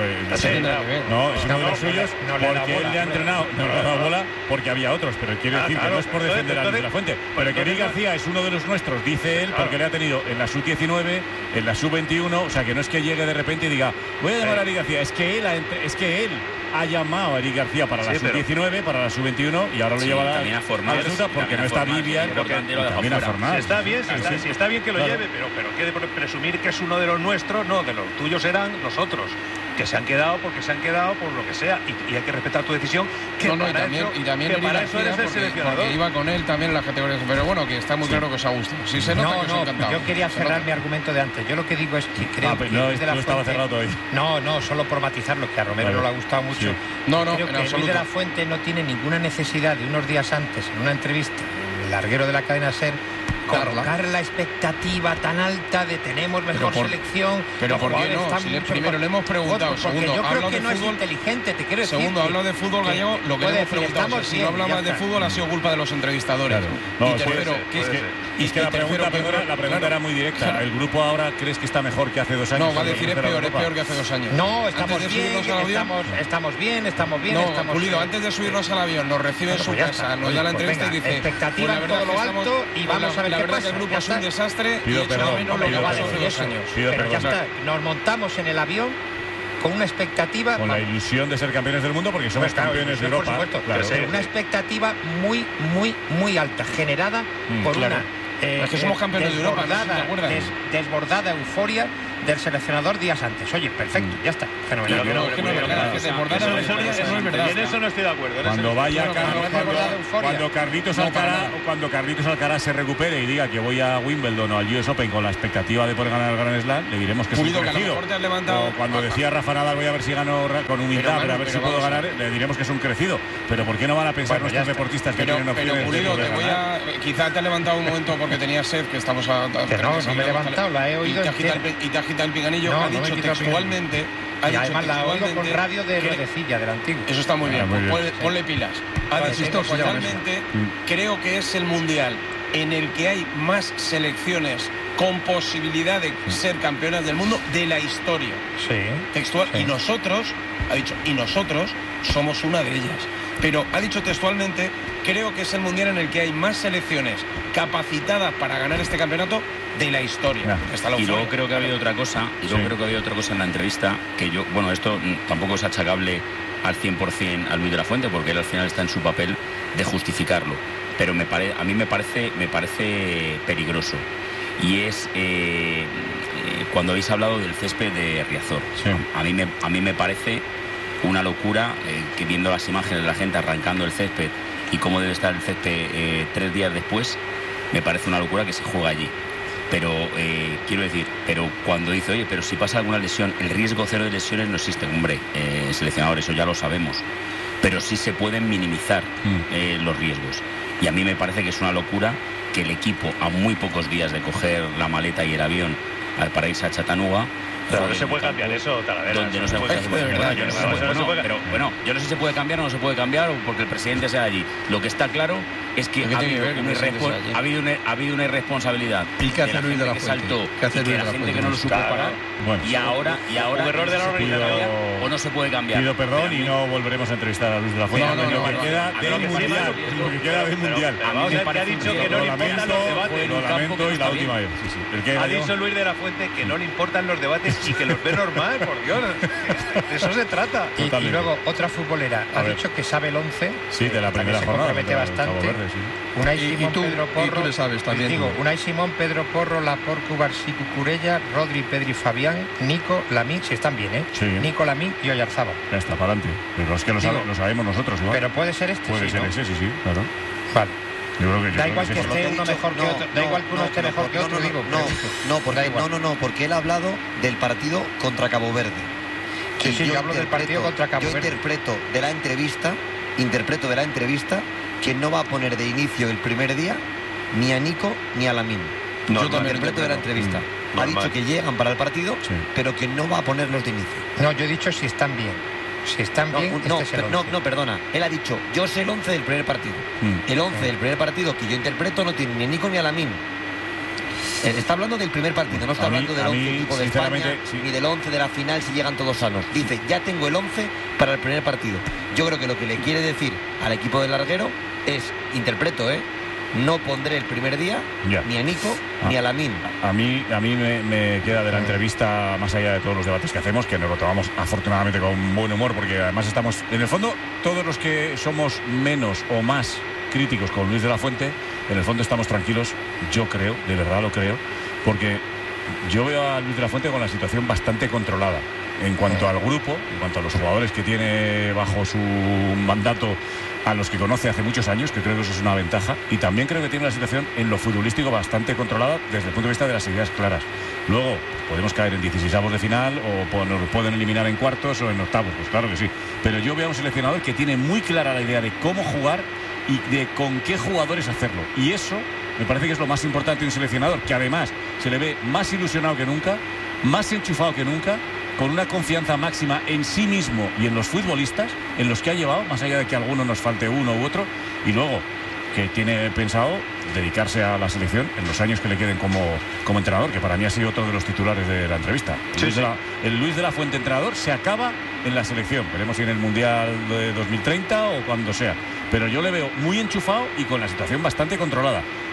uno de los suyos porque él le ha entrenado, no le ha dado bola porque había otros, pero quiero decir que no es por defender a Luis de la Fuente, pero que Eric García es uno de los nuestros, dice él, porque le ha tenido en la sub-19, en la sub-21, o sea que no es que llegue de repente y diga, voy a llamar a Eric García, es que él ha llamado a Eric García para la sub-19, para la sub-21 y ahora lo lleva a la resulta porque no está Vivian, también a Fornal. Si está bien que lo lleve, pero quiere presumir que es uno de los nuestros, no, de los tuyos eran nosotros, que se han quedado por lo que sea, y hay que respetar tu decisión, que también para eso eres el seleccionador. Porque iba con él también en las categorías, pero bueno, que está muy claro que os ha gustado. Sí se nota que os ha encantado. Yo quería cerrar mi argumento de antes. Yo lo que digo es que creo que Luis de la Fuente, no, solo por matizarlo, que a Romero no le ha gustado mucho. Creo que Luis de la Fuente no tiene ninguna necesidad de unos días antes, en una entrevista en el larguero de la cadena SER, colocar la expectativa tan alta de tenemos mejor selección. Pero ¿por qué no? Si primero le hemos preguntado. Segundo, yo creo que no es inteligente, te quiero decir. Segundo, habla de fútbol gallego, lo que le hemos preguntado. Si no hablamos de fútbol ha sido culpa de los entrevistadores. Y tercero, es que la pregunta era muy directa. ¿El grupo ahora crees que está mejor que hace 2 años? No, va a decir es peor que hace 2 años. No, estamos bien. No, Pulido, antes de subirnos al avión, nos recibe en su casa, nos da la entrevista y dice, expectativa en todo lo alto y vamos a ver la verdad que el grupo es un desastre y echo de menos lo que pasó hace 2 años. Pero ya está, nos montamos en el avión con una expectativa... Con la ilusión de ser campeones del mundo, porque somos campeones de Europa. Por supuesto, claro. Una expectativa muy alta, generada por una... es que somos campeones de Europa, ¿no? ¿Te acuerdas? Desbordada euforia del seleccionador días antes. Oye, perfecto, ya está, fenomenal. En eso no estoy de acuerdo. Cuando vaya cuando Carlitos Alcaraz se recupere y diga que voy a Wimbledon o al US Open con la expectativa de poder ganar el Grand Slam, le diremos que es un crecido. O cuando decía Rafa Nadal, voy a ver si gano con humildad, pero a ver si puedo ganar, le diremos que es un crecido. Pero ¿por qué no van a pensar nuestros deportistas que tienen opciones? Pero Pulido, quizá te has levantado un momento porque tenías sed, que estamos a... Que no me he levantado, la he oído. Y te has quitado el pinganillo. Ha dicho textualmente... Y además la oigo con radio de Redecilla, del antiguo. Eso está muy bien, ponle pilas. Ha dicho textualmente, creo que es el mundial en el que hay más selecciones con posibilidad de ser campeonas del mundo de la historia. Sí. Textual. Sí. Y nosotros, ha dicho, somos una de ellas. Pero ha dicho textualmente, creo que es el mundial en el que hay más selecciones capacitadas para ganar este campeonato de la historia. Y luego creo que ha habido otra cosa, en la entrevista, que yo, bueno, esto tampoco es achacable al 100% a Luis de la Fuente, porque él al final está en su papel de justificarlo. Pero a mí me parece peligroso. Y es cuando habéis hablado del césped de Riazor. Sí. A mí me parece una locura que viendo las imágenes de la gente arrancando el césped y cómo debe estar el césped 3 días después, me parece una locura que se juega allí. Pero quiero decir, cuando dice, oye, pero si pasa alguna lesión, el riesgo cero de lesiones no existe. Hombre, seleccionador, eso ya lo sabemos. Pero sí se pueden minimizar los riesgos. Y a mí me parece que es una locura que el equipo, a muy pocos días de coger la maleta y el avión para irse a Chattanooga... Pero no se puede cambiar eso, Talavera. Donde no se puede cambiar. Pero bueno, yo no sé si se puede cambiar o no se puede cambiar, porque el presidente sea allí. Lo que está claro es que ha habido una irresponsabilidad. ¿Y qué hace Luis de la Fuente? Saltó, y que la gente que no lo supo parar. Y ahora un error de la organización. O no se puede cambiar. Pido perdón y no volveremos a entrevistar a Luis de la Fuente. Lo que queda del Mundial. Vamos a ver que ha dicho que no le importan los debates. Lo lamento y la última vez. Ha dicho Luis de la Fuente que no le importan los debates y que los ve normal, por Dios. De eso se trata. Y luego otra futbolera ha dicho que sabe el 11. Sí, de la primera jornada. Se compromete bastante. Unai Simón, Pedro Porro. Y tú le sabes también. Digo, Unai Simón, Pedro Porro, Laporte, Cubarsí, Cucurella, Rodri, Pedri, Fabián, Nico, Lamín, si están bien, ¿eh? Sí. Nico, Lamín y Oyarzábal. Ya está, para adelante. Pero es que lo sabemos nosotros, ¿no? Pero puede ser este, puede ser ese, sí, claro. Vale. Da igual que esté uno mejor que otro. Da igual que uno esté mejor que otro, digo. Porque él ha hablado del partido contra Cabo Verde. Sí, yo hablo del partido contra Cabo Verde. Yo interpreto de la entrevista que no va a poner de inicio el primer día ni a Nico ni a Lamín. Yo también interpreto de la entrevista. Ha dicho que llegan para el partido, pero que no va a ponerlos de inicio. No, yo he dicho si están bien. Si están bien, perdona. Él ha dicho, yo sé el 11 del primer partido. El 11 del primer partido que yo interpreto no tiene ni a Nico ni a Lamín. Está hablando del primer partido, no está hablando del 11 tipo de España, ni del 11 de la final si llegan todos sanos. Dice, ya tengo el 11 para el primer partido. Yo creo que lo que le quiere decir al equipo del larguero es, interpreto, no pondré el primer día ni a Nico ni a Lamín. A mí me queda de la entrevista, más allá de todos los debates que hacemos, que nos lo tomamos afortunadamente con buen humor, porque además estamos, en el fondo, todos los que somos menos o más críticos con Luis de la Fuente, en el fondo estamos tranquilos, yo creo, de verdad lo creo, porque yo veo a Luis de la Fuente con la situación bastante controlada en cuanto al grupo, en cuanto a los jugadores que tiene bajo su mandato, a los que conoce hace muchos años, que creo que eso es una ventaja, y también creo que tiene la situación en lo futbolístico bastante controlada desde el punto de vista de las ideas claras. Luego podemos caer en 16avos de final o nos pueden eliminar en cuartos o en octavos, pues claro que sí, pero yo veo a un seleccionador que tiene muy clara la idea de cómo jugar y de con qué jugadores hacerlo, y eso me parece que es lo más importante de un seleccionador, que además se le ve más ilusionado que nunca, más enchufado que nunca, con una confianza máxima en sí mismo y en los futbolistas, en los que ha llevado, más allá de que a alguno nos falte uno u otro, y luego que tiene pensado dedicarse a la selección en los años que le queden como entrenador, que para mí ha sido otro de los titulares de la entrevista. El Luis de la Fuente entrenador se acaba en la selección, veremos si en el Mundial de 2030 o cuando sea, pero yo le veo muy enchufado y con la situación bastante controlada.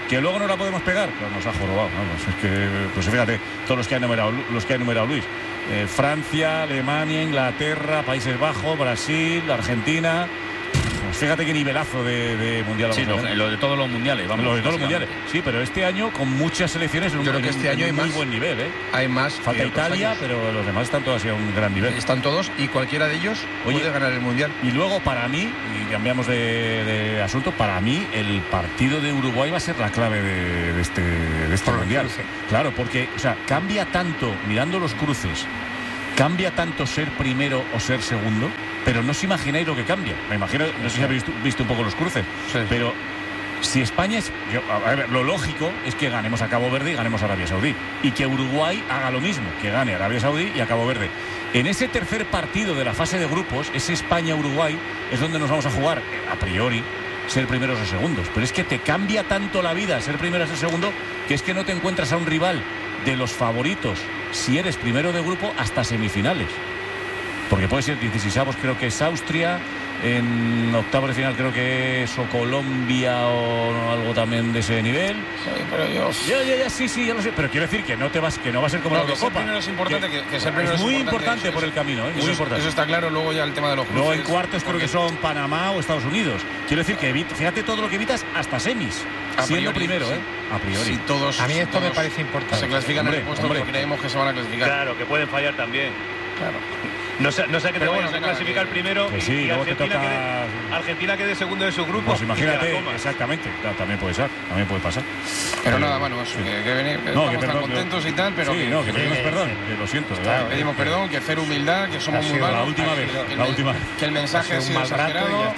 Que luego no la podemos pegar, pero nos ha jorobado. Vamos, es que, pues fíjate, todos los que ha enumerado Luis. Francia, Alemania, Inglaterra, Países Bajos, Brasil, Argentina. Pues fíjate qué nivelazo de mundial. Sí, lo de todos los mundiales. Vamos, lo de todos los mundiales. Sí, pero este año con muchas selecciones yo creo que este año hay muy más, buen nivel. Hay más. Falta Italia, pero los demás están todos a un gran nivel. Están todos y cualquiera de ellos puede ganar el mundial. Y luego para mí, y cambiamos de asunto, para mí el partido de Uruguay va a ser la clave de este mundial. Claro, porque cambia tanto, mirando los cruces, cambia tanto ser primero o ser segundo, pero no os imagináis lo que cambia. Me imagino, no sé si habéis visto un poco los cruces, pero si España es... a ver, lo lógico es que ganemos a Cabo Verde y ganemos a Arabia Saudí. Y que Uruguay haga lo mismo, que gane a Arabia Saudí y a Cabo Verde. En ese tercer partido de la fase de grupos, ese España-Uruguay, es donde nos vamos a jugar, a priori, ser primeros o segundos. Pero es que te cambia tanto la vida ser primero o ser segundo, que es que no te encuentras a un rival de los favoritos, si eres primero de grupo, hasta semifinales. Porque puede ser 16avos, creo que es Austria, en octavos de final creo que es o Colombia o algo también de ese nivel. Sí, pero yo... Ya lo sé, pero quiero decir que no va a ser como la Eurocopa. Primero es importante, que ser primero es muy importante por el camino, muy importante. Eso está claro, luego ya el tema de los cruces. Luego en cuartos creo que son Panamá o Estados Unidos. Quiero decir que fíjate todo lo que evitas hasta semis. Siendo primero, a priori. Sí, todos, a mí esto me parece importante. Se clasifican en el puesto porque creemos que se van a clasificar. Claro, que pueden fallar también. Claro. No sé que te vayas a clasificar primero y Argentina quede segundo de su grupo. Pues imagínate, exactamente, también puede ser, también puede pasar. Pero nada, bueno, que estamos contentos y tal, pero que pedimos perdón, lo siento. Pedimos perdón, que cero humildad, que somos muy malos. La última vez. Que el mensaje ha sido exagerado,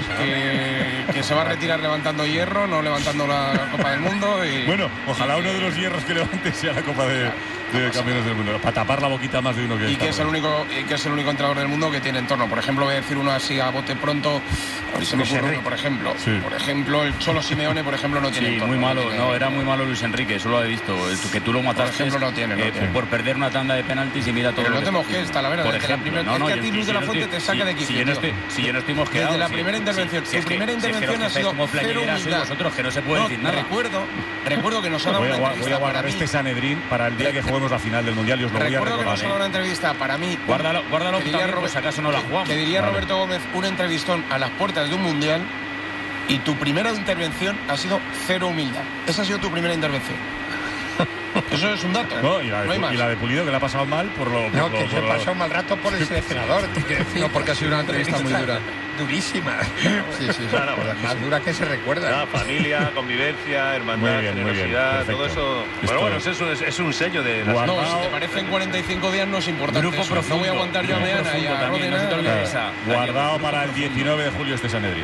que se va a retirar levantando hierro, no levantando la Copa del Mundo. Bueno, ojalá uno de los hierros que levante sea la Copa de Campeones del Mundo, para tapar la boquita más de uno que es el único entrenador del mundo que tiene entorno. Por ejemplo, voy a decir uno así a bote pronto, se me ocurre uno, por ejemplo, el Cholo Simeone, por ejemplo, no tiene entorno. Muy malo, era muy malo Luis Enrique, eso lo he visto, que tú lo mataste, por ejemplo, no tiene. Por perder una tanda de penaltis y mira todo. Pero no te mosques, está la verdad, por ejemplo, es que a ti Luis de la Fuente te saca de quicio. Si yo no estoy mosqueado. Desde la primera intervención, tu primera intervención ha sido cero humildad. Vosotros que no se puede decir nada. Recuerdo que nos ha dado una entrevista. Voy a guardar este Sanedrín para el día que juguemos la final del Mundial y os lo voy a recordar. Recuerdo que nos ha dado una entrevista para mí. Guárdalo pues acaso no la jugamos. Que diría Roberto Gómez, un entrevistón a las puertas de un mundial y tu primera intervención ha sido cero humildad. Esa ha sido tu primera intervención. Eso es un dato. No, y la de Pulido, que le ha pasado mal por lo... que se ha pasado mal rato por el seleccionador. No, porque ha sido una entrevista muy dura. Durísima. Sí, claro. Más dura que se recuerda. Familia, convivencia, hermandad, generosidad, todo eso. Bueno, es un sello de la... No, si te parecen 45 días no es importante. Grupo profundo. No voy a aguantar yo a Meana y a Rodena. Guardado para el 19 de julio este Sanedrín.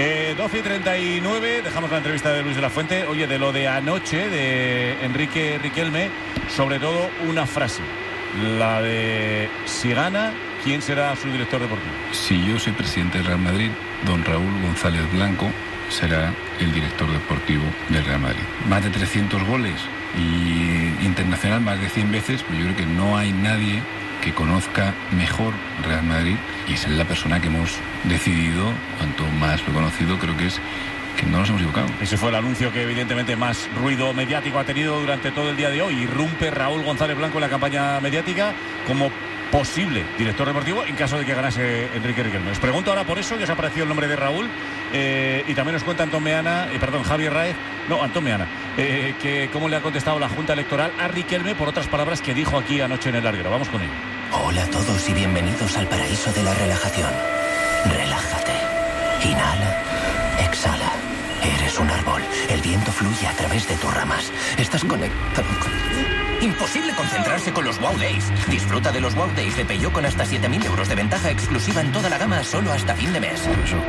12:39, dejamos la entrevista de Luis de la Fuente. Oye, de lo de anoche, de Enrique Riquelme, sobre todo una frase. La de si gana, ¿quién será su director deportivo? Si yo soy presidente del Real Madrid, don Raúl González Blanco será el director deportivo del Real Madrid. Más de 300 goles y internacional más de 100 veces, pues yo creo que no hay nadie que conozca mejor Real Madrid y es la persona que hemos decidido, cuanto más lo he conocido, creo que es que no nos hemos equivocado. Ese fue el anuncio que evidentemente más ruido mediático ha tenido durante todo el día de hoy. Irrumpe Raúl González Blanco en la campaña mediática como posible director deportivo en caso de que ganase Enrique Riquelme. Os pregunto ahora por eso, ya os ha aparecido el nombre de Raúl y también nos cuenta Javier Raez, Antón Meana, que cómo le ha contestado la Junta Electoral a Riquelme por otras palabras que dijo aquí anoche en el larguero. Vamos con ello. Hola a todos y bienvenidos al paraíso de la relajación. Relájate. Inhala. Exhala. Eres un árbol. El viento fluye a través de tus ramas. Estás conectado con... Imposible concentrarse con los Wow Days. Disfruta de los Wow Days de Peugeot con hasta 7.000 euros de ventaja exclusiva en toda la gama solo hasta fin de mes.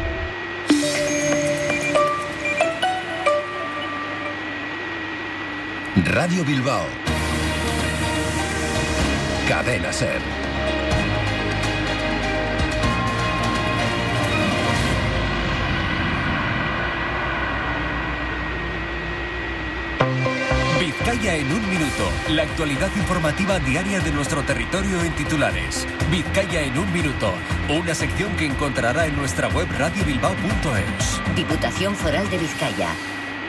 Radio Bilbao. Cadena SER. Vizcaya en un minuto. La actualidad informativa diaria de nuestro territorio en titulares. Vizcaya en un minuto. Una sección que encontrará en nuestra web radiobilbao.es. Diputación Foral de Vizcaya.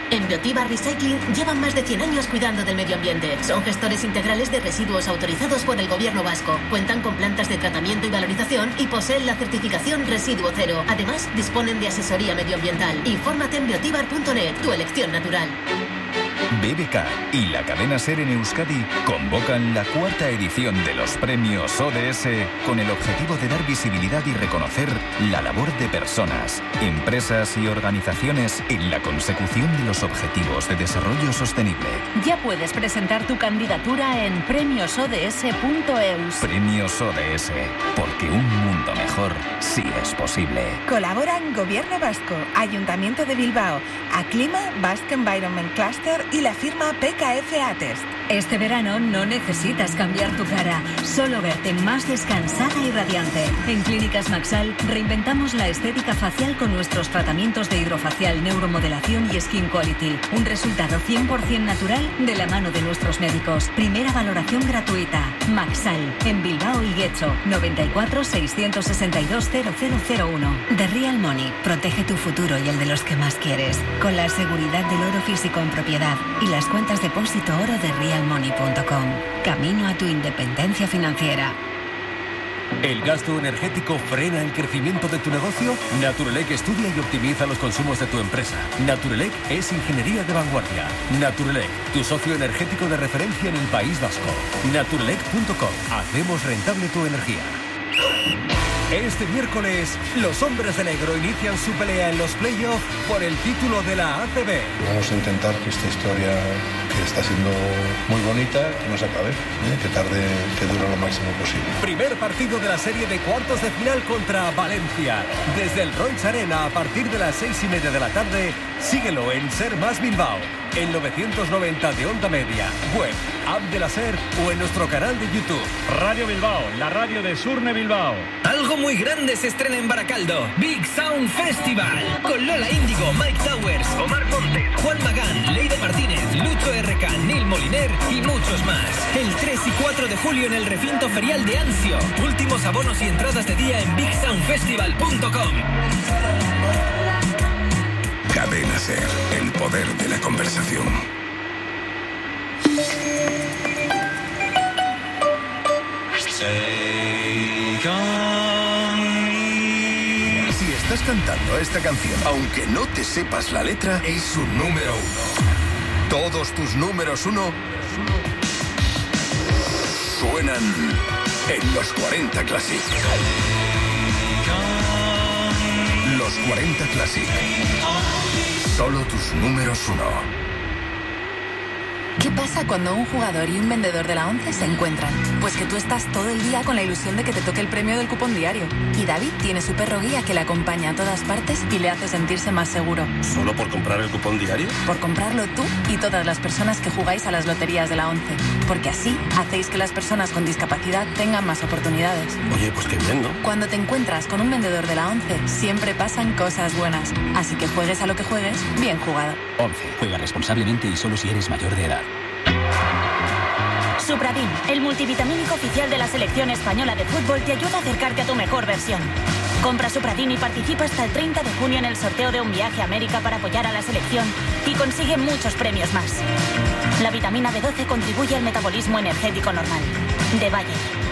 En Biotiba Recycling llevan más de 100 años cuidando del medio ambiente. Son gestores integrales de residuos autorizados por el gobierno vasco. Cuentan con plantas de tratamiento y valorización y poseen la certificación Residuo Cero. Además, disponen de asesoría medioambiental. Infórmate en biotibar.net, tu elección natural. BBK y la cadena SER en Euskadi convocan la 4ª edición de los premios ODS con el objetivo de dar visibilidad y reconocer la labor de personas, empresas y organizaciones en la consecución de los objetivos de desarrollo sostenible. Ya puedes presentar tu candidatura en premiosods.eus. Premios ODS, porque un mundo mejor sí es posible. Colaboran Gobierno Vasco, Ayuntamiento de Bilbao, Aclima, Basque Environment Cluster y la firma PKF Atest. Este verano no necesitas cambiar tu cara, solo verte más descansada y radiante. En Clínicas Maxal reinventamos la estética facial con nuestros tratamientos de hidrofacial, neuromodelación y skin quality. Un resultado 100% natural de la mano de nuestros médicos. Primera valoración gratuita. Maxal, en Bilbao y Guecho, 94 662 0001. The Real Money, protege tu futuro y el de los que más quieres, con la seguridad del oro físico en propiedad y las cuentas depósito oro de realmoney.com. Camino a tu independencia financiera. ¿El gasto energético frena el crecimiento de tu negocio? Naturelec estudia y optimiza los consumos de tu empresa. Naturelec es ingeniería de vanguardia. Naturelec, tu socio energético de referencia en el País Vasco. Naturelec.com. Hacemos rentable tu energía. Este miércoles, los hombres de negro inician su pelea en los playoffs por el título de la ACB. Vamos a intentar que esta historia, que está siendo muy bonita, que no se acabe, que tarde, que dure lo máximo posible. Primer partido de la serie de cuartos de final contra Valencia. Desde el Roig Arena a partir de las 6:30 de la tarde, síguelo en Ser Más Bilbao, en 990 de onda media, web, app de la SER o en nuestro canal de YouTube. Radio Bilbao, la radio de Surne Bilbao. Algo muy grande se estrena en Baracaldo. Big Sound Festival. Con Lola Índigo, Mike Towers, Omar Montes, Juan Magán, Leire Martínez, Lucho RK, Neil Moliner y muchos más. El 3 y 4 de julio en el recinto ferial de Anzio. Últimos abonos y entradas de día en bigsoundfestival.com. Cadena SER, el poder de la conversación. Si estás cantando esta canción, aunque no te sepas la letra, es su número 1. Todos tus números 1 suenan en los 40 Classic. Los 40 Classic. Solo tus números 1. ¿Qué pasa cuando un jugador y un vendedor de la 11 se encuentran? Pues que tú estás todo el día con la ilusión de que te toque el premio del cupón diario. Y David tiene su perro guía que le acompaña a todas partes y le hace sentirse más seguro. ¿Solo por comprar el cupón diario? Por comprarlo tú y todas las personas que jugáis a las loterías de la 11. Porque así hacéis que las personas con discapacidad tengan más oportunidades. Oye, pues qué bien, ¿no? Cuando te encuentras con un vendedor de la 11, siempre pasan cosas buenas. Así que juegues a lo que juegues, bien jugado. 11. Juega responsablemente y solo si eres mayor de edad. Supradin, el multivitamínico oficial de la selección española de fútbol, te ayuda a acercarte a tu mejor versión. Compra Supradin y participa hasta el 30 de junio en el sorteo de un viaje a América para apoyar a la selección y consigue muchos premios más. La vitamina B12 contribuye al metabolismo energético normal. De Bayer.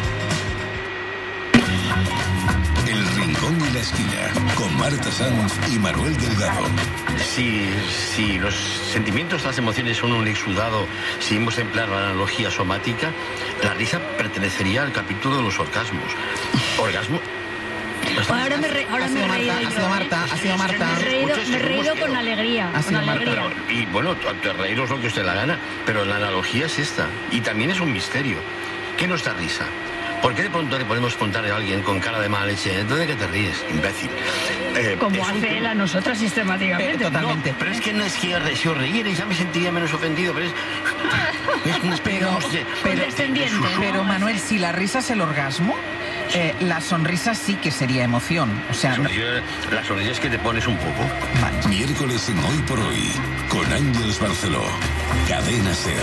El Rincón y la Esquina, con Marta Sanz y Manuel Delgado. Si los sentimientos, las emociones son un exudado, si hemos de emplear la analogía somática, la risa pertenecería al capítulo de los orgasmos. ¿Orgasmo? Ahora me he reído yo. Ha sido Marta. Me he reído con alegría. Y bueno, reíros lo que usted la gana, pero la analogía es esta. Y también es un misterio. ¿Qué nos da risa? ¿Por qué de pronto le podemos contar a alguien con cara de mala leche? ¿De qué te ríes, imbécil? Como hace él a nosotras sistemáticamente. Totalmente. No, pero es que no es que si os reírais ya me sentiría menos ofendido, pero es una especie pero Manuel, si la risa es el orgasmo, la sonrisa sí que sería emoción. O sea, la sonrisa es que te pones un poco. Vale. Miércoles en Hoy por Hoy, con Ángeles Barceló. Cadena SER.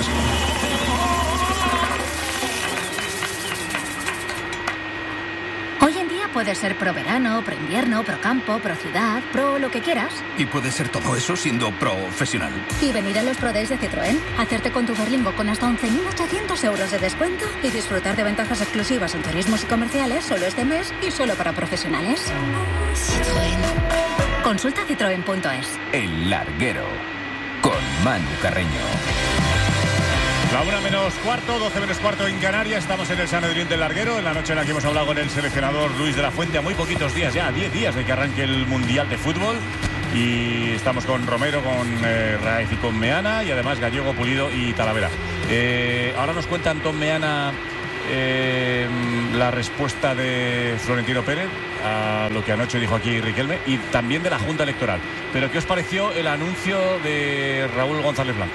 Hoy en día puede ser pro verano, pro invierno, pro campo, pro ciudad, pro lo que quieras. ¿Y puede ser todo eso siendo profesional? Y venir a los Pro Days de Citroën, hacerte con tu Berlingo con hasta 11.800 euros de descuento y disfrutar de ventajas exclusivas en turismos y comerciales solo este mes y solo para profesionales. Citroën. Consulta citroen.es. El Larguero, con Manu Carreño. La 1 menos cuarto, 12 menos cuarto en Canarias. Estamos en el Sanedrín del Larguero, en la noche en la que hemos hablado con el seleccionador Luis de la Fuente a muy poquitos días ya, a 10 días de que arranque el Mundial de Fútbol. Y estamos con Romero, con Raez y con Meana, y además Gallego, Pulido y Talavera. Ahora nos cuenta Antón Meana la respuesta de Florentino Pérez a lo que anoche dijo aquí Riquelme y también de la Junta Electoral. Pero ¿qué os pareció el anuncio de Raúl González Blanco?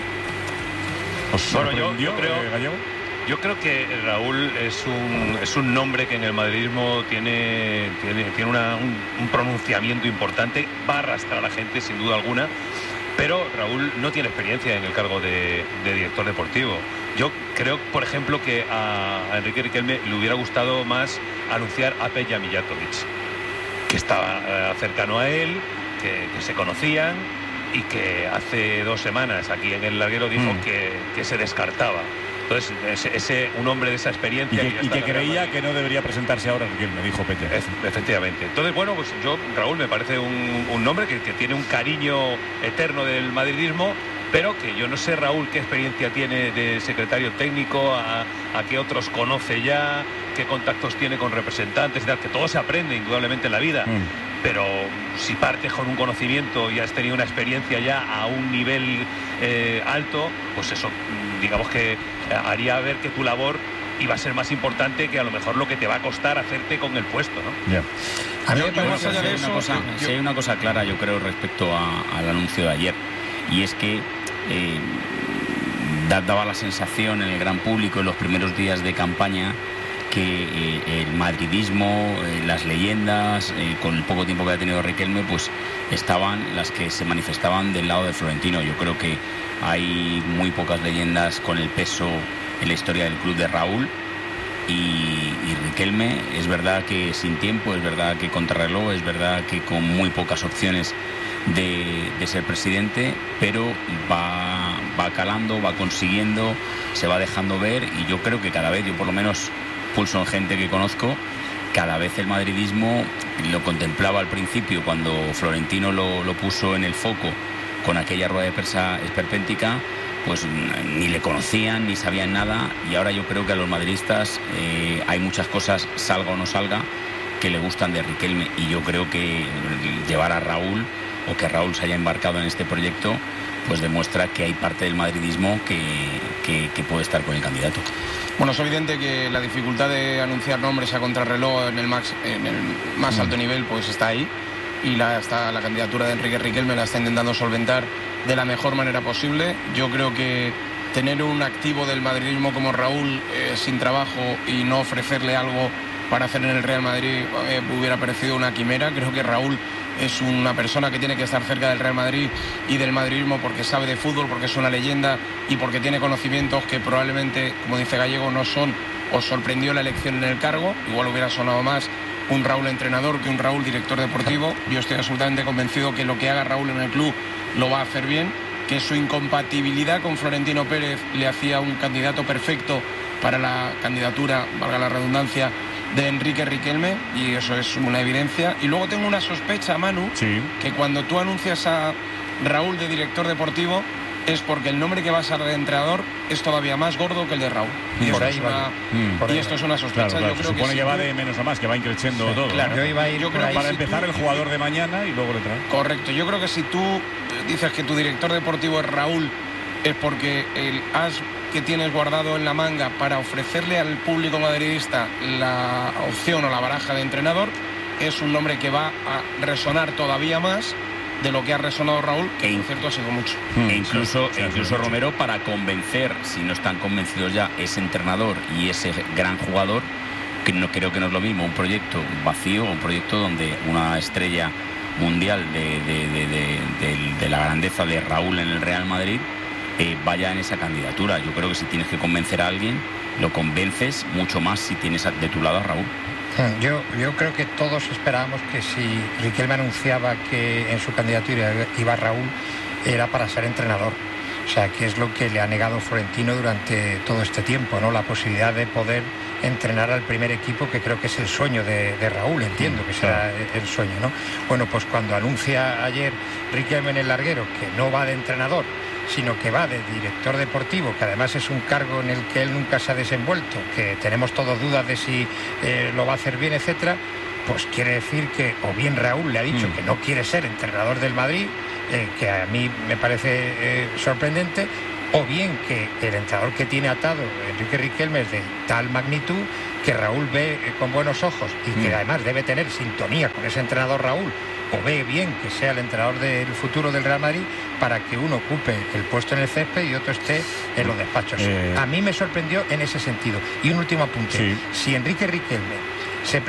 Bueno, yo creo, Gallego. Yo creo que Raúl es un nombre que en el madridismo tiene un pronunciamiento importante, va a arrastrar a la gente sin duda alguna, pero Raúl no tiene experiencia en el cargo de director deportivo. Yo creo, por ejemplo, que a Enrique Riquelme le hubiera gustado más anunciar a Peja Mijatovic, que estaba cercano a él, que se conocían, y que hace 2 semanas aquí en el Larguero dijo que se descartaba. Entonces, un hombre de esa experiencia... Y que creía que no debería presentarse ahora Riquelme, dijo Peter. Efectivamente. Entonces, bueno, pues Raúl me parece un nombre que tiene un cariño eterno del madridismo, pero que yo no sé, Raúl, qué experiencia tiene de secretario técnico, a qué otros conoce ya, qué contactos tiene con representantes, que todo se aprende indudablemente en la vida. Pero si partes con un conocimiento y has tenido una experiencia ya a un nivel alto, pues eso, digamos que haría ver que tu labor iba a ser más importante que a lo mejor lo que te va a costar hacerte con el puesto, ¿no? Yeah. A mí me parece si hay una cosa clara, yo creo, respecto al anuncio de ayer, y es que daba la sensación en el gran público en los primeros días de campaña que el madridismo, las leyendas, con el poco tiempo que ha tenido Riquelme, pues estaban las que se manifestaban del lado de Florentino. Yo creo que hay muy pocas leyendas con el peso en la historia del club de Raúl y Riquelme. Es verdad que sin tiempo, es verdad que contrarreloj, es verdad que con muy pocas opciones de ser presidente, pero va calando, va consiguiendo, se va dejando ver, y yo creo que cada vez, yo por lo menos pulso en gente que conozco, cada vez el madridismo lo contemplaba al principio cuando Florentino lo puso en el foco con aquella rueda de prensa esperpéntica, pues ni le conocían ni sabían nada, y ahora yo creo que a los madridistas hay muchas cosas, salga o no salga, que le gustan de Riquelme, y yo creo que llevar a Raúl, o que Raúl se haya embarcado en este proyecto, pues demuestra que hay parte del madridismo que puede estar con el candidato. Bueno, es evidente que la dificultad de anunciar nombres a contrarreloj en el más alto nivel pues está ahí, y la candidatura de Enrique Riquelme la está intentando solventar de la mejor manera posible. Yo creo que tener un activo del madridismo como Raúl sin trabajo y no ofrecerle algo para hacer en el Real Madrid hubiera parecido una quimera. Creo que Raúl es una persona que tiene que estar cerca del Real Madrid y del madridismo porque sabe de fútbol, porque es una leyenda y porque tiene conocimientos que probablemente, como dice Gallego, no son. Os sorprendió la elección en el cargo, igual hubiera sonado más un Raúl entrenador que un Raúl director deportivo. Yo estoy absolutamente convencido que lo que haga Raúl en el club lo va a hacer bien, que su incompatibilidad con Florentino Pérez le hacía un candidato perfecto para la candidatura, valga la redundancia, de Enrique Riquelme, y eso es una evidencia. Y luego tengo una sospecha, Manu, que cuando tú anuncias a Raúl de director deportivo es porque el nombre que va a ser de entrenador es todavía más gordo que el de Raúl. Y, esto es una sospecha. Claro, yo creo se supone que que va de menos a más, que va increciendo todo. Claro, ¿no? yo iba a ir para empezar el jugador de mañana y luego le trae. Correcto, yo creo que si tú dices que tu director deportivo es Raúl, es porque el as que tienes guardado en la manga para ofrecerle al público madridista la opción o la baraja de entrenador es un nombre que va a resonar todavía más de lo que ha resonado Raúl, que por cierto ha sido mucho. Incluso Romero, para convencer, si no están convencidos ya, ese entrenador y ese gran jugador, que no creo que no es lo mismo un proyecto vacío, un proyecto donde una estrella mundial de la grandeza de Raúl en el Real Madrid vaya en esa candidatura. Yo creo que si tienes que convencer a alguien, lo convences mucho más si tienes de tu lado a Raúl. Yo creo que todos esperábamos que si Riquelme anunciaba que en su candidatura iba Raúl, era para ser entrenador. O sea, que es lo que le ha negado Florentino durante todo este tiempo, ¿no? La posibilidad de poder entrenar al primer equipo, que creo que es el sueño de Raúl, entiendo que será el sueño, ¿no? Bueno, pues cuando anuncia ayer Riquelme en el larguero que no va de entrenador, sino que va de director deportivo, que además es un cargo en el que él nunca se ha desenvuelto, que tenemos todos dudas de si lo va a hacer bien, etcétera, pues quiere decir que o bien Raúl le ha dicho que no quiere ser entrenador del Madrid, que a mí me parece sorprendente, o bien que el entrenador que tiene atado Enrique Riquelme es de tal magnitud que Raúl ve con buenos ojos y que además debe tener sintonía con ese entrenador Raúl, o ve bien que sea el entrenador del futuro del Real Madrid, para que uno ocupe el puesto en el césped y otro esté en los despachos. A mí me sorprendió en ese sentido. Y un último apunte. Si Enrique Riquelme